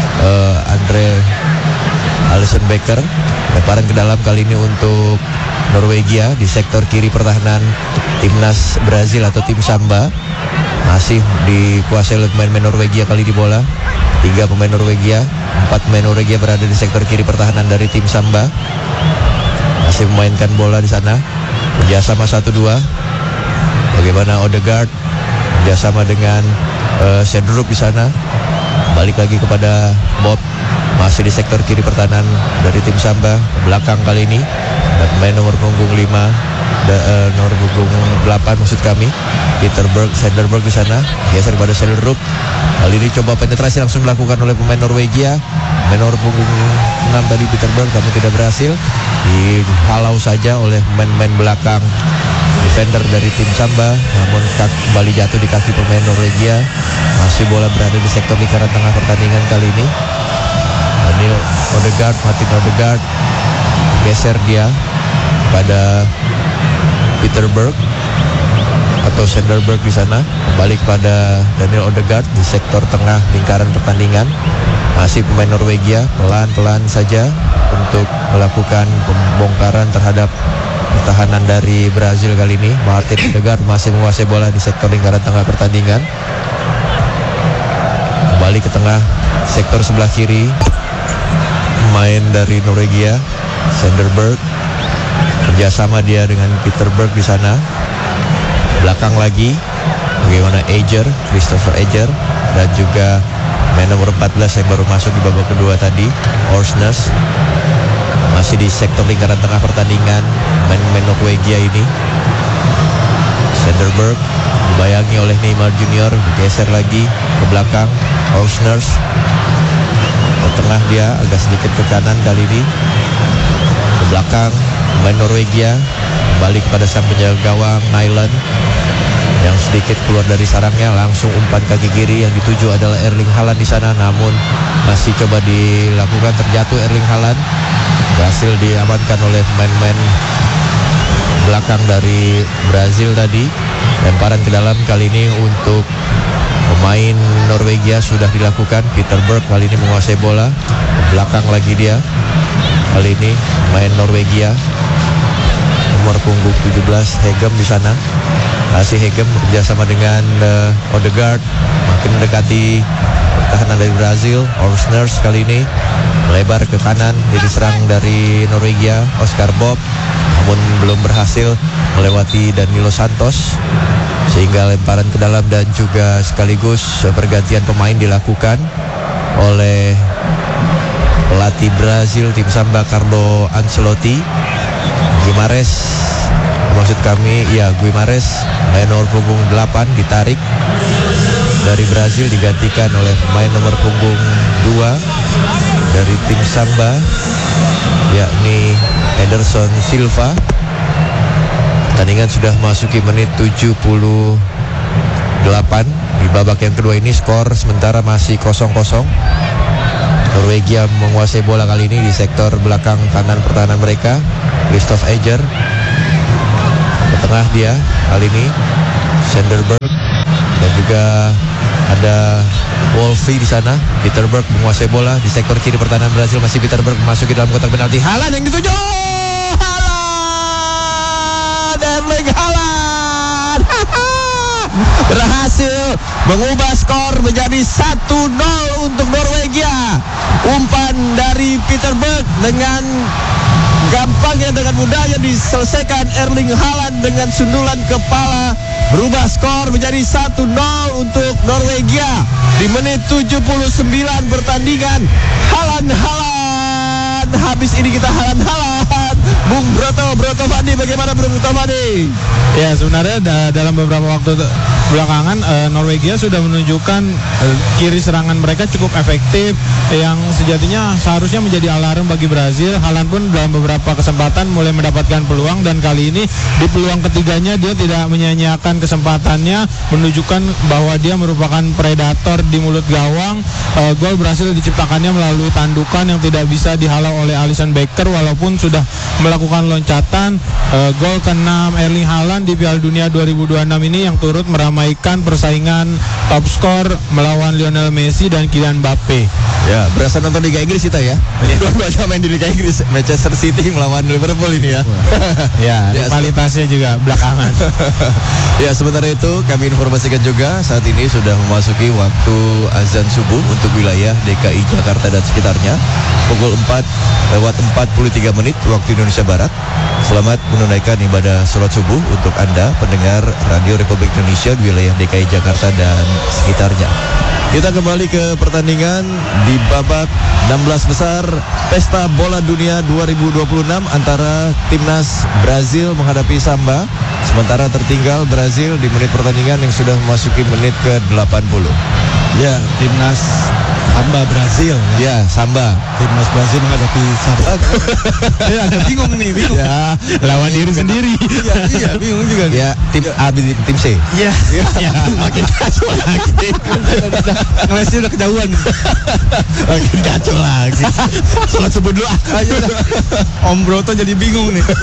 Alisson Becker. Lemparan ke dalam kali ini untuk Norwegia di sektor kiri pertahanan timnas Brazil atau tim Samba. Masih dikuasai oleh pemain Norwegia kali di bola. 3 pemain Norwegia, 4 pemain Norwegia berada di sektor kiri pertahanan dari tim Samba. Masih memainkan bola di sana. Kerjasama 1-2. Bagaimana Odegaard kerjasama dengan Schedrup di sana. Balik lagi kepada Bob. Masih di sektor kiri pertahanan dari tim Samba. Belakang kali ini ada pemain nomor punggung 5, nomor punggung 8 maksud kami, Peter Berg, Senderberg di sana. Geser kepada Schedrup. Kali ini coba penetrasi langsung dilakukan oleh pemain Norwegia. Pemain nomor punggung 6 tadi Peter Berg, namun tidak berhasil. Dihalau saja oleh pemain-pemain belakang defender dari tim Samba, namun kembali jatuh di kaki pemain Norwegia. Masih bola berada di sektor lingkaran tengah pertandingan kali ini. Ini Martin Odegaard geser dia pada Peter Berg atau Senderberg di sana. Kembali kepada Daniel Odegaard di sektor tengah lingkaran pertandingan. Masih pemain Norwegia pelan-pelan saja untuk melakukan pembongkaran terhadap pertahanan dari Brazil kali ini. Martin Odegaard masih menguasai bola di sektor lingkaran tengah pertandingan. Kembali ke tengah sektor sebelah kiri. Pemain dari Norwegia, Senderberg, kerjasama dia dengan Peter Berg di sana. Belakang lagi, bagaimana Christopher Eger, dan juga main nomor 14 yang baru masuk di babak kedua tadi, Orsnes. Masih di sektor lingkaran tengah pertandingan, main Norwegia ini. Senderberg dibayangi oleh Neymar Junior, bergeser lagi ke belakang, Orsnes. Ke tengah dia, agak sedikit ke kanan kali ini. Ke belakang, pemain Norwegia. Kembali kepada sang penjaga gawang, Nyland, yang sedikit keluar dari sarangnya. Langsung umpan kaki kiri, yang dituju adalah Erling Haaland di sana. Namun masih coba dilakukan, terjatuh Erling Haaland. Berhasil diamankan oleh pemain-pemain belakang dari Brazil tadi. Lemparan ke dalam kali ini untuk pemain Norwegia sudah dilakukan. Peter Berg kali ini menguasai bola. Ke belakang lagi dia. Kali ini pemain Norwegia nomor punggung 17 Hegem di sana. Masih Hegem bekerjasama dengan Odegaard, makin mendekati pertahanan dari Brazil. Orsnes kali ini melebar ke kanan, jadi serang dari Norwegia, Oscar Bob, namun belum berhasil melewati Danilo Santos, sehingga lemparan ke dalam dan juga sekaligus pergantian pemain dilakukan oleh pelatih Brazil tim Samba Carlo Ancelotti. Guimares main nomor punggung 8 ditarik dari Brazil, digantikan oleh pemain nomor punggung 2 dari tim Samba, yakni Ederson Silva. Pertandingan sudah memasuki menit 76. Di babak yang kedua ini skor sementara masih 0-0. Norwegia menguasai bola kali ini di sektor belakang kanan pertahanan mereka. Christoph Eger ke tengah dia kali ini, Sanderberg, dan juga ada Wolfi di sana. Peterberg menguasai bola di sektor kiri pertahanan Brazil. Masih Peterberg memasuki dalam kotak penalti. Haaland yang dituju. Haaland, Erling Haaland berhasil mengubah skor menjadi 1-0 untuk Norwegia. Umpan dari Peterberg dengan gampangnya, dengan mudahnya diselesaikan Erling Haaland dengan sundulan kepala, berubah skor menjadi 1-0 untuk Norwegia di menit 79 pertandingan. Haaland, habis ini kita Haaland. Bung Broto Fandi, bagaimana Bung Broto Fandi? Ya, sebenarnya dalam beberapa waktu belakangan Norwegia sudah menunjukkan kiri serangan mereka cukup efektif yang sejatinya seharusnya menjadi alarm bagi Brazil. Haaland pun dalam beberapa kesempatan mulai mendapatkan peluang, dan kali ini di peluang ketiganya dia tidak menyia-nyiakan kesempatannya, menunjukkan bahwa dia merupakan predator di mulut gawang. Gol berhasil diciptakannya melalui tandukan yang tidak bisa dihalau oleh Alisson Becker walaupun sudah melakukan loncatan. Gol ke-6 Erling Haaland di Piala Dunia 2026 ini yang turut meramaikan persaingan top skor melawan Lionel Messi dan Kylian Mbappe. Ya, berasa nonton Liga Inggris kita ya. Dua-duanya main di Liga Inggris. Manchester City melawan Liverpool ini ya. Ya, rivalitasnya juga belakangan. Ya, sementara itu kami informasikan juga saat ini sudah memasuki waktu azan subuh untuk wilayah DKI Jakarta dan sekitarnya. Pukul 4:43 waktu Indonesia Barat. Selamat menunaikan ibadah sholat subuh untuk Anda pendengar Radio Republik Indonesia di wilayah DKI Jakarta dan sekitarnya. Kita kembali ke pertandingan di babak 16 besar Pesta Bola Dunia 2026 antara timnas Brazil menghadapi Samba. Sementara tertinggal Brazil di menit pertandingan yang sudah memasuki menit ke-80. Ya, timnas Samba Brazil. Ya, Samba. Timnas Brazil menghadapi Samba. Ya, ada bingung nih, bingung. Ya, Lawan diri sendiri. Iya, bingung juga. ya, tim A, tim C. Iya. Makin kacau lagi. Ngelesnya udah kejauhan. Makin kacau lagi. Sholat subuh dulu. Ayo dah. Om Broto jadi bingung nih.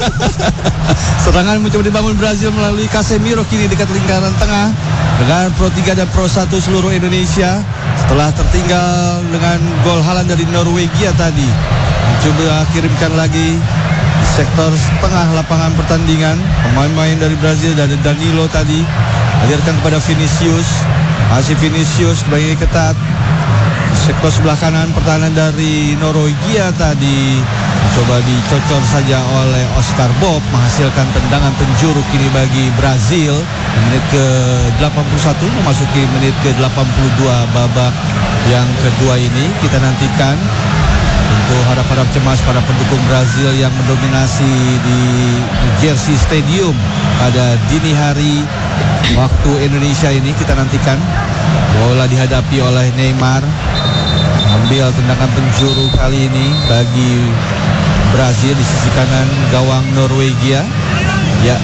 Serangan mencoba dibangun Brazil melalui Casemiro kini dekat lingkaran tengah dengan Pro 3 dan Pro 1 seluruh Indonesia. Setelah tertinggal dengan gol Haaland dari Norwegia tadi, coba kirimkan lagi di sektor tengah lapangan pertandingan. Pemain-pemain dari Brazil, dari Danilo tadi alirkan kepada Vinicius. Masih Vinicius bagi ketat di sektor sebelah kanan pertahanan dari Norwegia tadi. Coba dicocor saja oleh Oscar Bob, menghasilkan tendangan penjuru kini bagi Brazil. Menit ke-81 memasuki menit ke-82 babak yang kedua ini. Kita nantikan tentu harap-harap cemas para pendukung Brazil yang mendominasi di Jersey Stadium pada dini hari waktu Indonesia ini. Kita nantikan bola dihadapi oleh Neymar, ambil tendangan penjuru kali ini bagi Brazil di sisi kanan gawang Norwegia. Ya,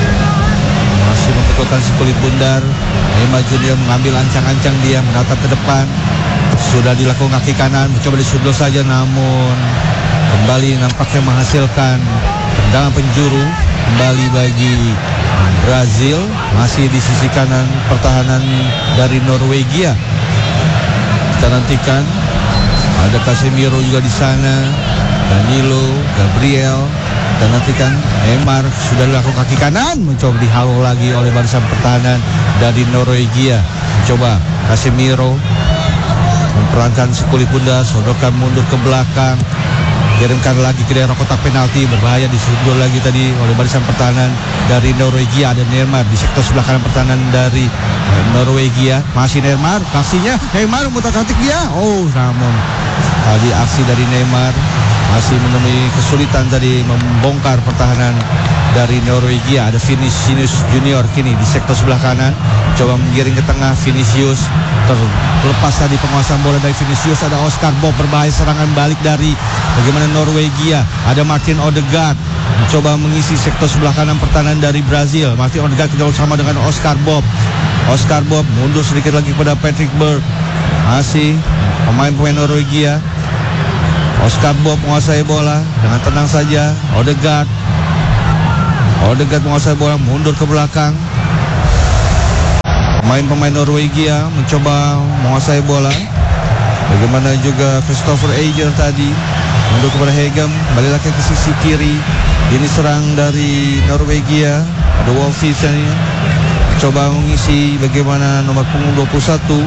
masih membutuhkan sekulit bundar. Neymar Junior mengambil ancang-ancang, dia menatap ke depan. Sudah dilakukan kaki kanan, mencoba disundul saja, namun kembali nampaknya menghasilkan tendangan penjuru kembali bagi Brazil. Masih di sisi kanan pertahanan dari Norwegia. Kita nantikan ada Casemiro juga di sana, Danilo, Gabriel, dan nantikan Neymar sudah dilakukan kaki kanan, mencoba dihalau lagi oleh barisan pertahanan dari Norwegia. Mencoba Casemiro memperankan sekulit bundar, sodorkan mundur ke belakang, kirimkan lagi ke daerah kotak penalti, berbahaya, disundul lagi tadi oleh barisan pertahanan dari Norwegia. Ada Neymar di sektor sebelah kanan pertahanan dari Norwegia. Masih Neymar, aksinya Neymar memutar-atik dia. Oh, namun tadi aksi dari Neymar masih menemui kesulitan tadi membongkar pertahanan dari Norwegia. Ada Vinicius Junior kini di sektor sebelah kanan, coba menggiring ke tengah. Vinicius terlepas tadi penguasaan bola dari Vinicius. Ada Oscar Bob, berbahaya serangan balik dari bagaimana Norwegia. Ada Martin Odegaard, mencoba mengisi sektor sebelah kanan pertahanan dari Brazil. Martin Odegaard kerjasama sama dengan Oscar Bob. Oscar Bob mundur sedikit lagi kepada Patrick Berg. Masih pemain-pemain Norwegia. Oscar Bob menguasai bola dengan tenang saja. Odegaard menguasai bola, mundur ke belakang. Pemain-pemain Norwegia mencoba menguasai bola. Bagaimana juga Christopher Ager tadi, mundur kepada Hegem, kembali lagi ke sisi kiri. Ini serang dari Norwegia. Ada Wolfis ini mencoba mengisi bagaimana nomor punggung 21.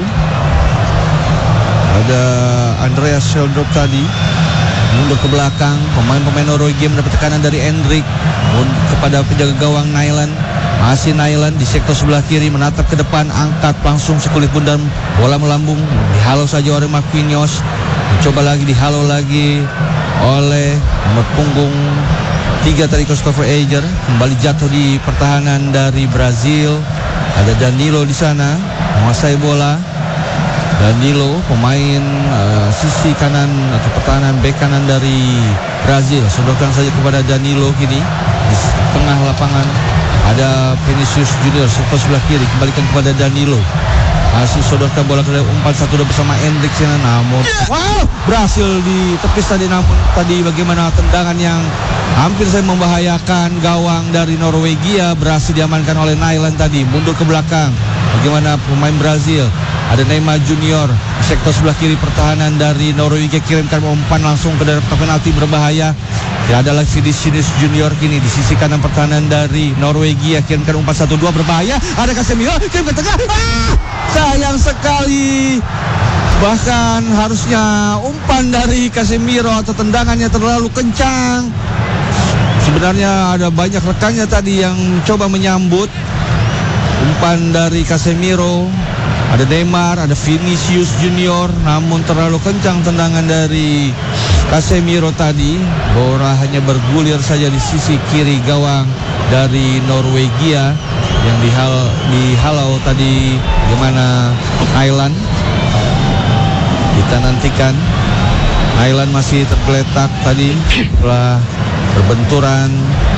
Ada Andreas Schjelderup tadi, mundur ke belakang. Pemain-pemain Norwegia mendapat tekanan dari Endrik kepada penjaga gawang Nyland. Masih Nyland di sektor sebelah kiri, menatap ke depan, angkat langsung sekulit bundar, bola melambung, dihalau saja oleh Marquinhos. Mencoba lagi, dihalau lagi oleh nomor punggung 3 tadi Christopher Ager. Kembali jatuh di pertahanan dari Brazil. Ada Danilo di sana menguasai bola. Danilo pemain sisi kanan atau pertahanan bek kanan dari Brazil. Sodorkan saja kepada Danilo kini di tengah lapangan. Ada Vinicius Junior sektor sebelah kiri, kembalikan kepada Danilo. Masih sodorkan bola ke umpan 1-2 bersama Endrik sana, namun berhasil ditepis tadi. Namun tadi bagaimana tendangan yang hampir saya membahayakan gawang dari Norwegia berhasil diamankan oleh Nyland tadi. Mundur ke belakang. Bagaimana pemain Brazil? Ada Neymar Junior sektor sebelah kiri pertahanan dari Norwegia, kirimkan umpan langsung ke daerah penalti berbahaya. Ya, ada lagi Vinicius Junior kini di sisi kanan pertahanan dari Norwegia, kirimkan umpan 1-2 berbahaya. Ada Casemiro kirim ke tengah. Sayang sekali. Bahkan harusnya umpan dari Casemiro atau tendangannya terlalu kencang. Sebenarnya ada banyak rekannya tadi yang coba menyambut umpan dari Casemiro. Ada Neymar, ada Vinicius Junior, namun terlalu kencang tendangan dari Casemiro tadi. Bola hanya bergulir saja di sisi kiri gawang dari Norwegia yang dihalau tadi. Bagaimana Nyland? Kita nantikan. Nyland masih tergeletak tadi setelah berbenturan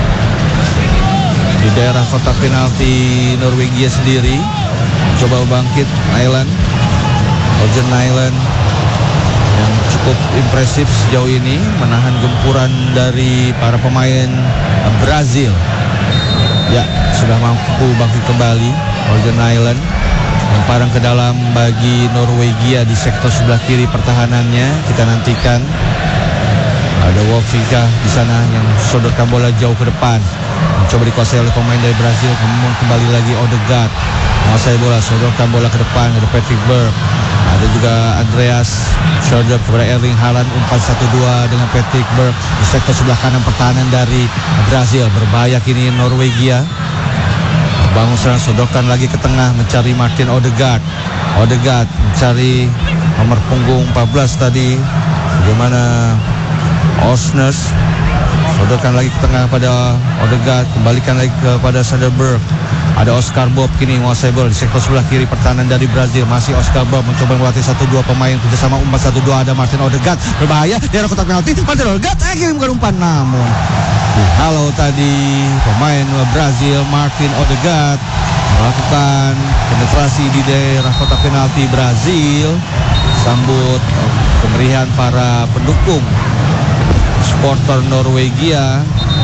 di daerah kotak penalti Norwegia sendiri. Coba bangkit Nyland, Orjan Nyland yang cukup impresif sejauh ini menahan gempuran dari para pemain Brazil. Ya, sudah mampu bangkit kembali Orjan Nyland, memparang ke dalam bagi Norwegia di sektor sebelah kiri pertahanannya. Kita nantikan. Ada Wolfika di sana yang sodorkan bola jauh ke depan. Mencoba dikuasai oleh pemain dari Brazil. Kemudian kembali lagi Odegaard menguasai bola, sodorkan bola ke depan. Ada Patrick Berg. Ada juga Andreas Schjelderup kepada Erling Haaland. Umpan 1-2 dengan Patrick Berg di sektor sebelah kanan pertahanan dari Brazil. Berbahaya kini Norwegia. Bangun serang, sodorkan lagi ke tengah, mencari Martin Odegaard. Odegaard mencari nomor punggung 14 tadi. Bagaimana Osners, sodorkan lagi ke tengah pada Odegaard, kembalikan lagi kepada Söderberg. Ada Oscar Bob kini menguasai bola di sektor sebelah kiri pertahanan dari Brazil. Masih Oscar Bob mencoba melatih 1-2 pemain kerjasama umpan 1-2. Ada Martin Odegaard, berbahaya di arah kotak penalti. Martin Odegaard kirimkan umpan, namun dihalau tadi pemain Brazil. Martin Odegaard melakukan penetrasi di daerah kotak penalti Brazil. Sambut kemeriahan para pendukung supporter Norwegia.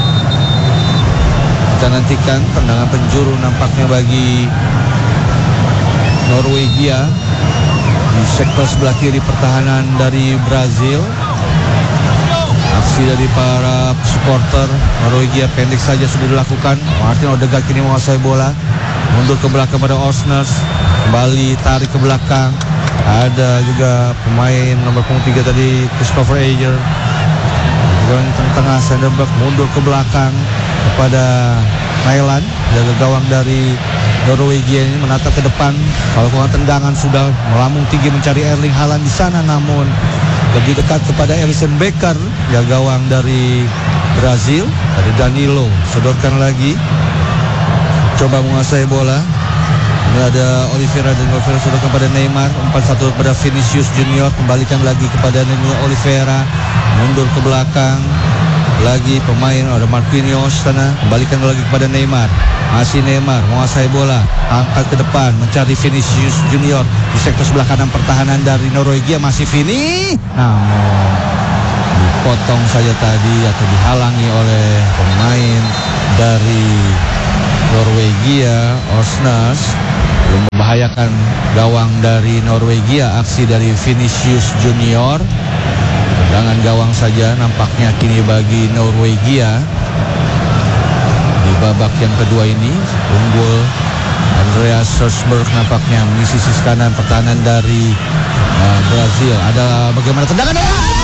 Kita nantikan tendangan penjuru nampaknya bagi Norwegia di sektor sebelah kiri pertahanan dari Brazil. Aksi dari para supporter Norwegia pendek saja sudah dilakukan. Martin Odegaard kini menguasai bola, mundur ke belakang pada Osners, kembali tarik ke belakang. Ada juga pemain nomor punggung 3 tadi Christopher Ager. Di tengah Söderberg mundur ke belakang kepada Nyland, jaga gawang dari Norwegia ini menatap ke depan. Kalau tendangan sudah melambung tinggi mencari Erling Haaland di sana, namun lebih dekat kepada Alisson Becker, jaga gawang dari Brazil. Ada Danilo, sodorkan lagi, coba menguasai bola. Ini ada Oliveira, dan Oliveira sodorkan pada Neymar. Umpan 1 pada Vinicius Junior, kembalikan lagi kepada Oliveira, mundur ke belakang. lagi pemain, ada Marquinhos sana, kembalikan lagi kepada Neymar. Masih Neymar menguasai bola, angkat ke depan mencari Vinicius Junior di sektor sebelah kanan pertahanan dari Norwegia. Masih Vini, namun dipotong saja tadi atau dihalangi oleh pemain dari Norwegia, Osnas. Belum membahayakan gawang dari Norwegia, aksi dari Vinicius Junior. Tendangan gawang saja nampaknya kini bagi Norwegia di babak yang kedua ini. Unggul Andreas Forsberg nampaknya mengisi sisi kanan pertahanan dari Brazil. Ada bagaimana tendangan?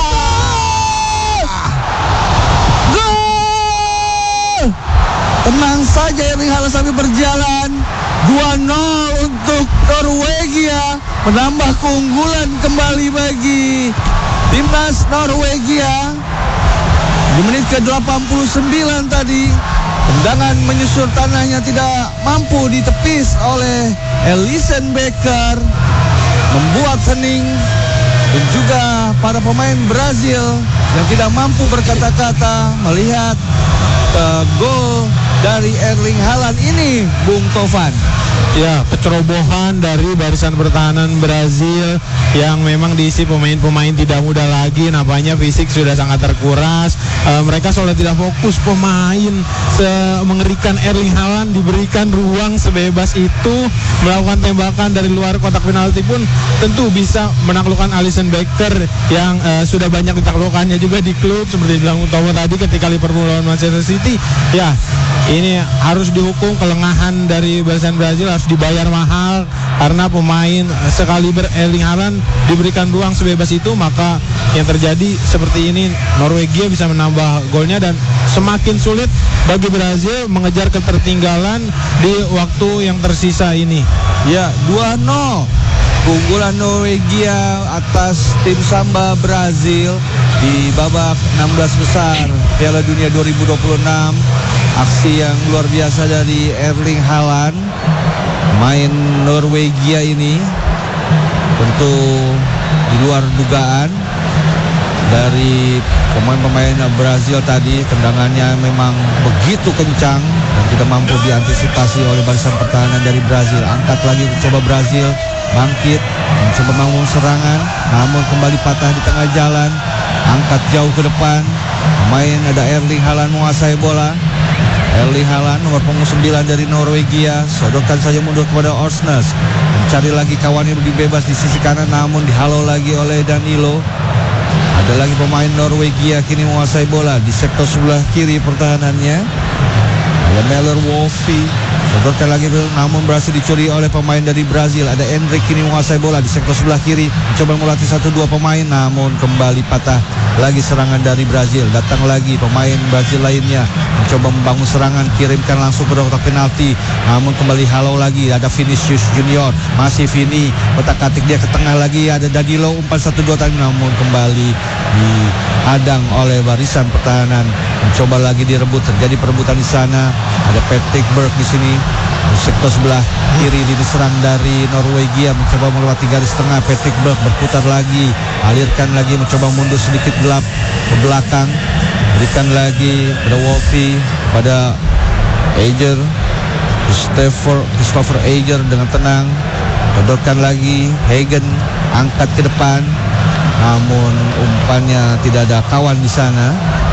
Gol! Tenang saja Erling Haaland sambil berjalan. 2-0 untuk Norwegia, menambah keunggulan kembali bagi timnas Norwegia. Di menit ke-89 tadi, tendangan menyusur tanahnya tidak mampu ditepis oleh Alisson Becker, membuat hening dan juga para pemain Brazil yang tidak mampu berkata-kata melihat gol dari Erling Haaland ini, Bung Tovan. Ya, kecerobohan dari barisan pertahanan Brazil yang memang diisi pemain-pemain tidak muda lagi. Nampaknya fisik sudah sangat terkuras. Mereka soalnya tidak fokus. Pemain mengerikan Erling Haaland diberikan ruang sebebas itu melakukan tembakan dari luar kotak penalti pun tentu bisa menaklukkan Alisson Becker yang sudah banyak ditaklukannya juga di klub seperti bilang Utama tadi ketika Liverpool lawan Manchester City. Ya, ini harus dihukum kelengahan dari barisan Brazil, harus dibayar mahal karena pemain sekaliber Erling Haaland diberikan ruang sebebas itu. Maka yang terjadi seperti ini, Norwegia bisa menambah golnya dan semakin sulit bagi Brazil mengejar ketertinggalan di waktu yang tersisa ini. Ya, 2-0 keunggulan Norwegia atas tim Samba Brazil di babak 16 besar Piala Dunia 2026. Aksi yang luar biasa dari Erling Haaland, main Norwegia ini tentu di luar dugaan dari pemain-pemain Brazil tadi. Tendangannya memang begitu kencang dan tidak mampu diantisipasi oleh barisan pertahanan dari Brazil. Angkat lagi mencoba Brazil bangkit, mencoba membangun serangan, namun kembali patah di tengah jalan. Angkat jauh ke depan, main ada Erling Haaland menguasai bola. Erling Haaland nomor punggung 9 dari Norwegia sodorkan saja mundur kepada Osnas, mencari lagi kawannya lebih bebas di sisi kanan, namun dihalau lagi oleh Danilo. Ada lagi pemain Norwegia kini menguasai bola di sektor sebelah kiri pertahanannya. Ada Miller Wolfi, sodorkan lagi namun berhasil dicuri oleh pemain dari Brazil. Ada Endrick kini menguasai bola di sektor sebelah kiri, mencoba melatih 1-2 pemain, namun kembali patah lagi serangan dari Brazil. Datang lagi pemain Brazil lainnya, mencoba membangun serangan, kirimkan langsung ke kotak penalti, namun kembali halau lagi. Ada Vinicius Junior, masih Vini, kotak-katik dia ke tengah lagi. Ada Danilo umpan 1-2 tadi, namun kembali dihadang oleh barisan pertahanan. Mencoba lagi direbut, terjadi perebutan di sana. Ada Patrick Berg di sini. Di sektor sebelah kiri diserang dari Norwegia, mencoba melewati garis tengah. Patrick Berg berputar lagi, alirkan lagi, mencoba mundur sedikit gelap ke belakang, berikan lagi pada Wolfi, pada Eiger, Christopher Eiger dengan tenang, sodorkan lagi Hagen, angkat ke depan, namun umpannya tidak ada kawan di sana.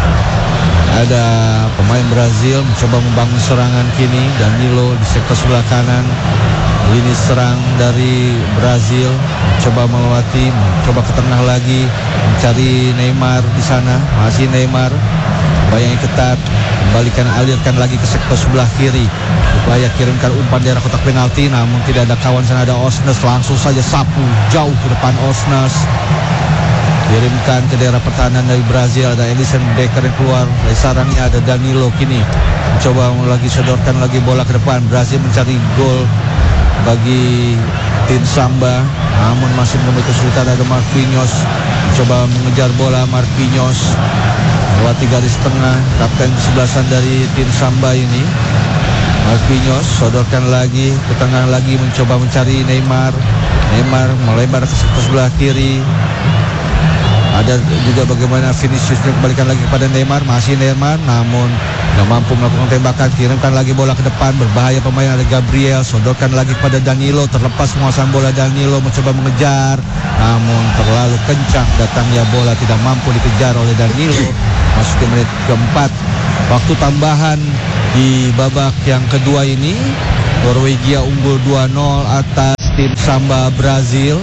Ada pemain Brazil mencoba membangun serangan kini. Danilo di sektor sebelah kanan, lini serang dari Brazil mencoba melewati, mencoba ke tengah lagi, mencari Neymar di sana. Masih Neymar, bayangin ketat, kembalikan, alirkan lagi ke sektor sebelah kiri, upaya kirimkan umpan daerah kotak penalti, namun tidak ada kawan sana. Ada Osnas, langsung saja sapu jauh ke depan Osnas, kirimkan ke daerah pertahanan dari Brazil. Ada Alisson Becker yang keluar dari sarangnya. Ada Danilo kini mencoba lagi sodorkan lagi bola ke depan. Brazil mencari gol bagi tim Samba, namun masih menemui kesulitan. Ada Marquinhos mencoba mengejar bola. Marquinhos melewati garis tengah, kapten kesebelasan dari tim Samba ini. Marquinhos sodorkan lagi ke tengah lagi, mencoba mencari Neymar. Neymar melebar ke sektor sebelah kiri. Ada juga bagaimana Vinicius kembalikan lagi kepada Neymar, masih Neymar namun tidak mampu melakukan tembakan. Kirimkan lagi bola ke depan, berbahaya pemain, ada Gabriel, sodorkan lagi kepada Danilo, terlepas penguasaan bola. Danilo mencoba mengejar namun terlalu kencang datangnya bola, tidak mampu dikejar oleh Danilo. Masuk ke menit keempat, waktu tambahan di babak yang kedua ini. Norwegia unggul 2-0 atas tim Samba Brazil.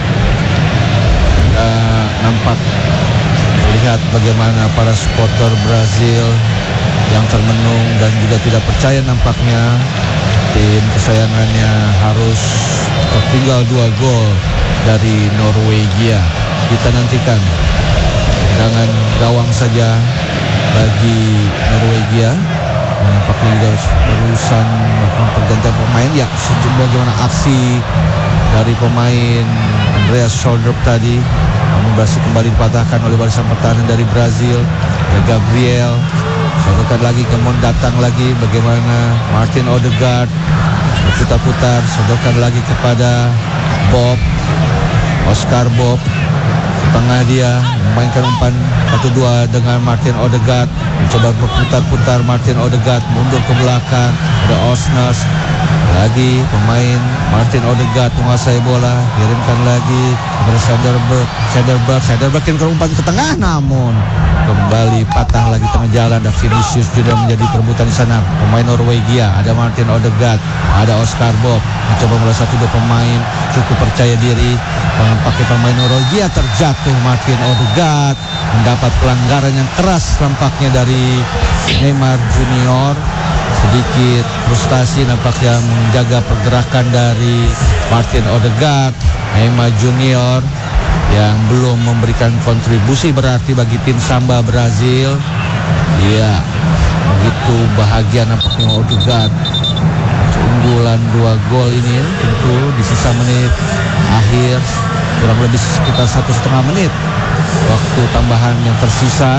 Nampak lihat bagaimana para supporter Brazil yang termenung dan juga tidak percaya nampaknya tim kesayangannya harus tertinggal 2 gol dari Norwegia. Kita nantikan tendangan gawang saja bagi Norwegia. Nampaknya juga berurusan pergantian pemain. Ya, sejumlah bagaimana aksi dari pemain Andreas Schöldrup tadi, namun berhasil kembali dipatahkan oleh barisan pertahanan dari Brazil. Gabriel sodorkan lagi, kemudian datang lagi bagaimana Martin Odegaard berputar-putar, sodorkan lagi kepada Bob, Oscar Bob, tengah dia memainkan umpan 1-2 dengan Martin Odegaard, mencoba berputar-putar. Martin Odegaard mundur ke belakang, ada Osnas lagi, pemain Martin Odegaard menguasai bola, kirimkan lagi kepada Sederberg kirimkan umpan ke tengah namun kembali patah lagi tengah jalan. Dan Vinicius juga menjadi perebutan di sana. Pemain Norwegia ada Martin Odegaard, ada Oscar Bob, mencoba mulai 1-2 pemain cukup percaya diri. Pakai pemain Norwegia terjatuh. Martin Odegaard mendapat pelanggaran yang keras nampaknya dari Neymar Junior. Sedikit frustasi nampaknya menjaga pergerakan dari Martin Odegaard. Neymar Junior yang belum memberikan kontribusi berarti bagi tim Samba Brazil. Iya, begitu bahagia nampaknya Odegaard. Keunggulan 2 gol ini tentu di sisa menit akhir, kurang lebih sekitar 1,5 menit waktu tambahan yang tersisa.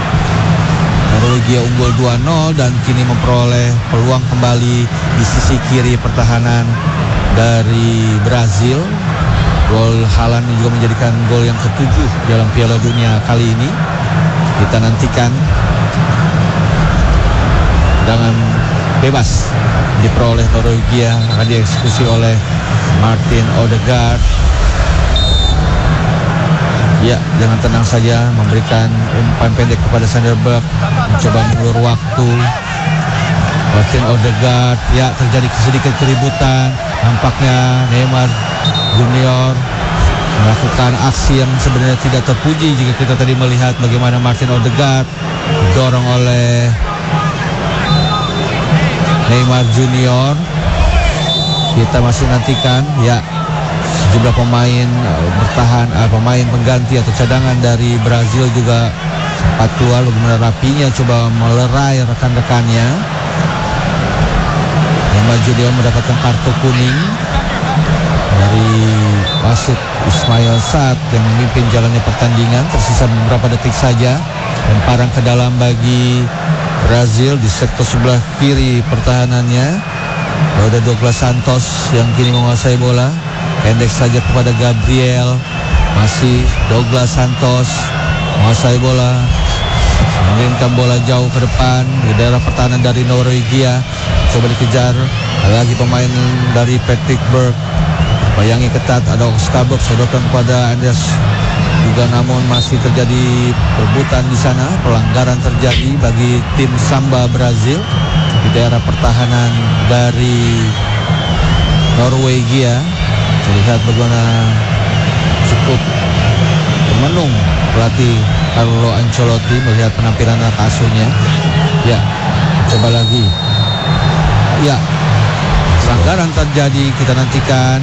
Norwegia unggul 2-0 dan kini memperoleh peluang kembali di sisi kiri pertahanan dari Brazil. Gol Haaland juga menjadikan gol yang ke-7 dalam Piala Dunia kali ini. Kita nantikan tendangan bebas diperoleh Norwegia akan dieksekusi oleh Martin Odegaard. Ya, dengan tenang saja memberikan umpan pendek kepada Sederberg, mencoba mengulur waktu. Martin Odegaard, ya terjadi sedikit keributan. Nampaknya Neymar Junior melakukan aksi yang sebenarnya tidak terpuji jika kita tadi melihat bagaimana Martin Odegaard didorong oleh Neymar Junior. Kita masih nantikan ya sejumlah pemain bertahan, pemain pengganti atau cadangan dari Brazil juga sempat keluar. Bagaimana rapinya coba melerai rekan-rekannya. Neymar Junior mendapatkan kartu kuning dari wasit Ismail Saad yang memimpin jalannya pertandingan. Tersisa beberapa detik saja. Lemparan ke dalam bagi Brazil di sektor sebelah kiri pertahanannya. Ada Douglas Santos yang kini menguasai bola. Pendek saja kepada Gabriel. Masih Douglas Santos menguasai bola, mengirimkan bola jauh ke depan di daerah pertahanan dari Norwegia. Coba dikejar lagi pemain dari Patrick Berg. Bayangi ketat, ada Oscar Bob sodorkan kepada Andreas juga, namun masih terjadi perebutan di sana. Pelanggaran terjadi bagi tim Samba Brazil di daerah pertahanan dari Norwegia. Terlihat bagaimana cukup termenung pelatih Carlo Ancelotti melihat penampilan anak asuhnya. Ya, coba lagi. Ya, pelanggaran terjadi. Kita nantikan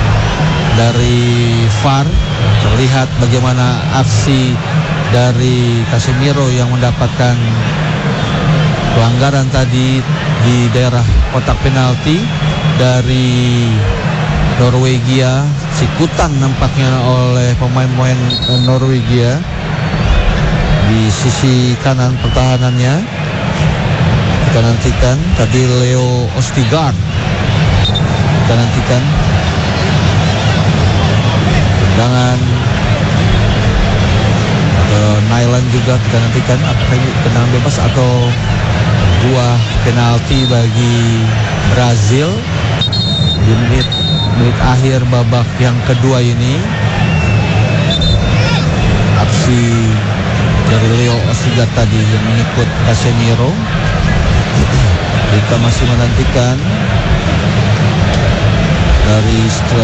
dari VAR. Terlihat bagaimana aksi dari Casemiro yang mendapatkan pelanggaran tadi di daerah kotak penalti dari Norwegia. Sikutan nampaknya oleh pemain-pemain Norwegia di sisi kanan pertahanannya. Kita nantikan tadi Leo Ostigard. Kita nantikan tendangan Nyland juga kita nantikan apakah ini tendangan bebas atau buah penalti bagi Brazil di menit akhir babak yang kedua ini. Aksi dari Leo Osiga tadi yang mengikut Casemiro. Kita masih menantikan dari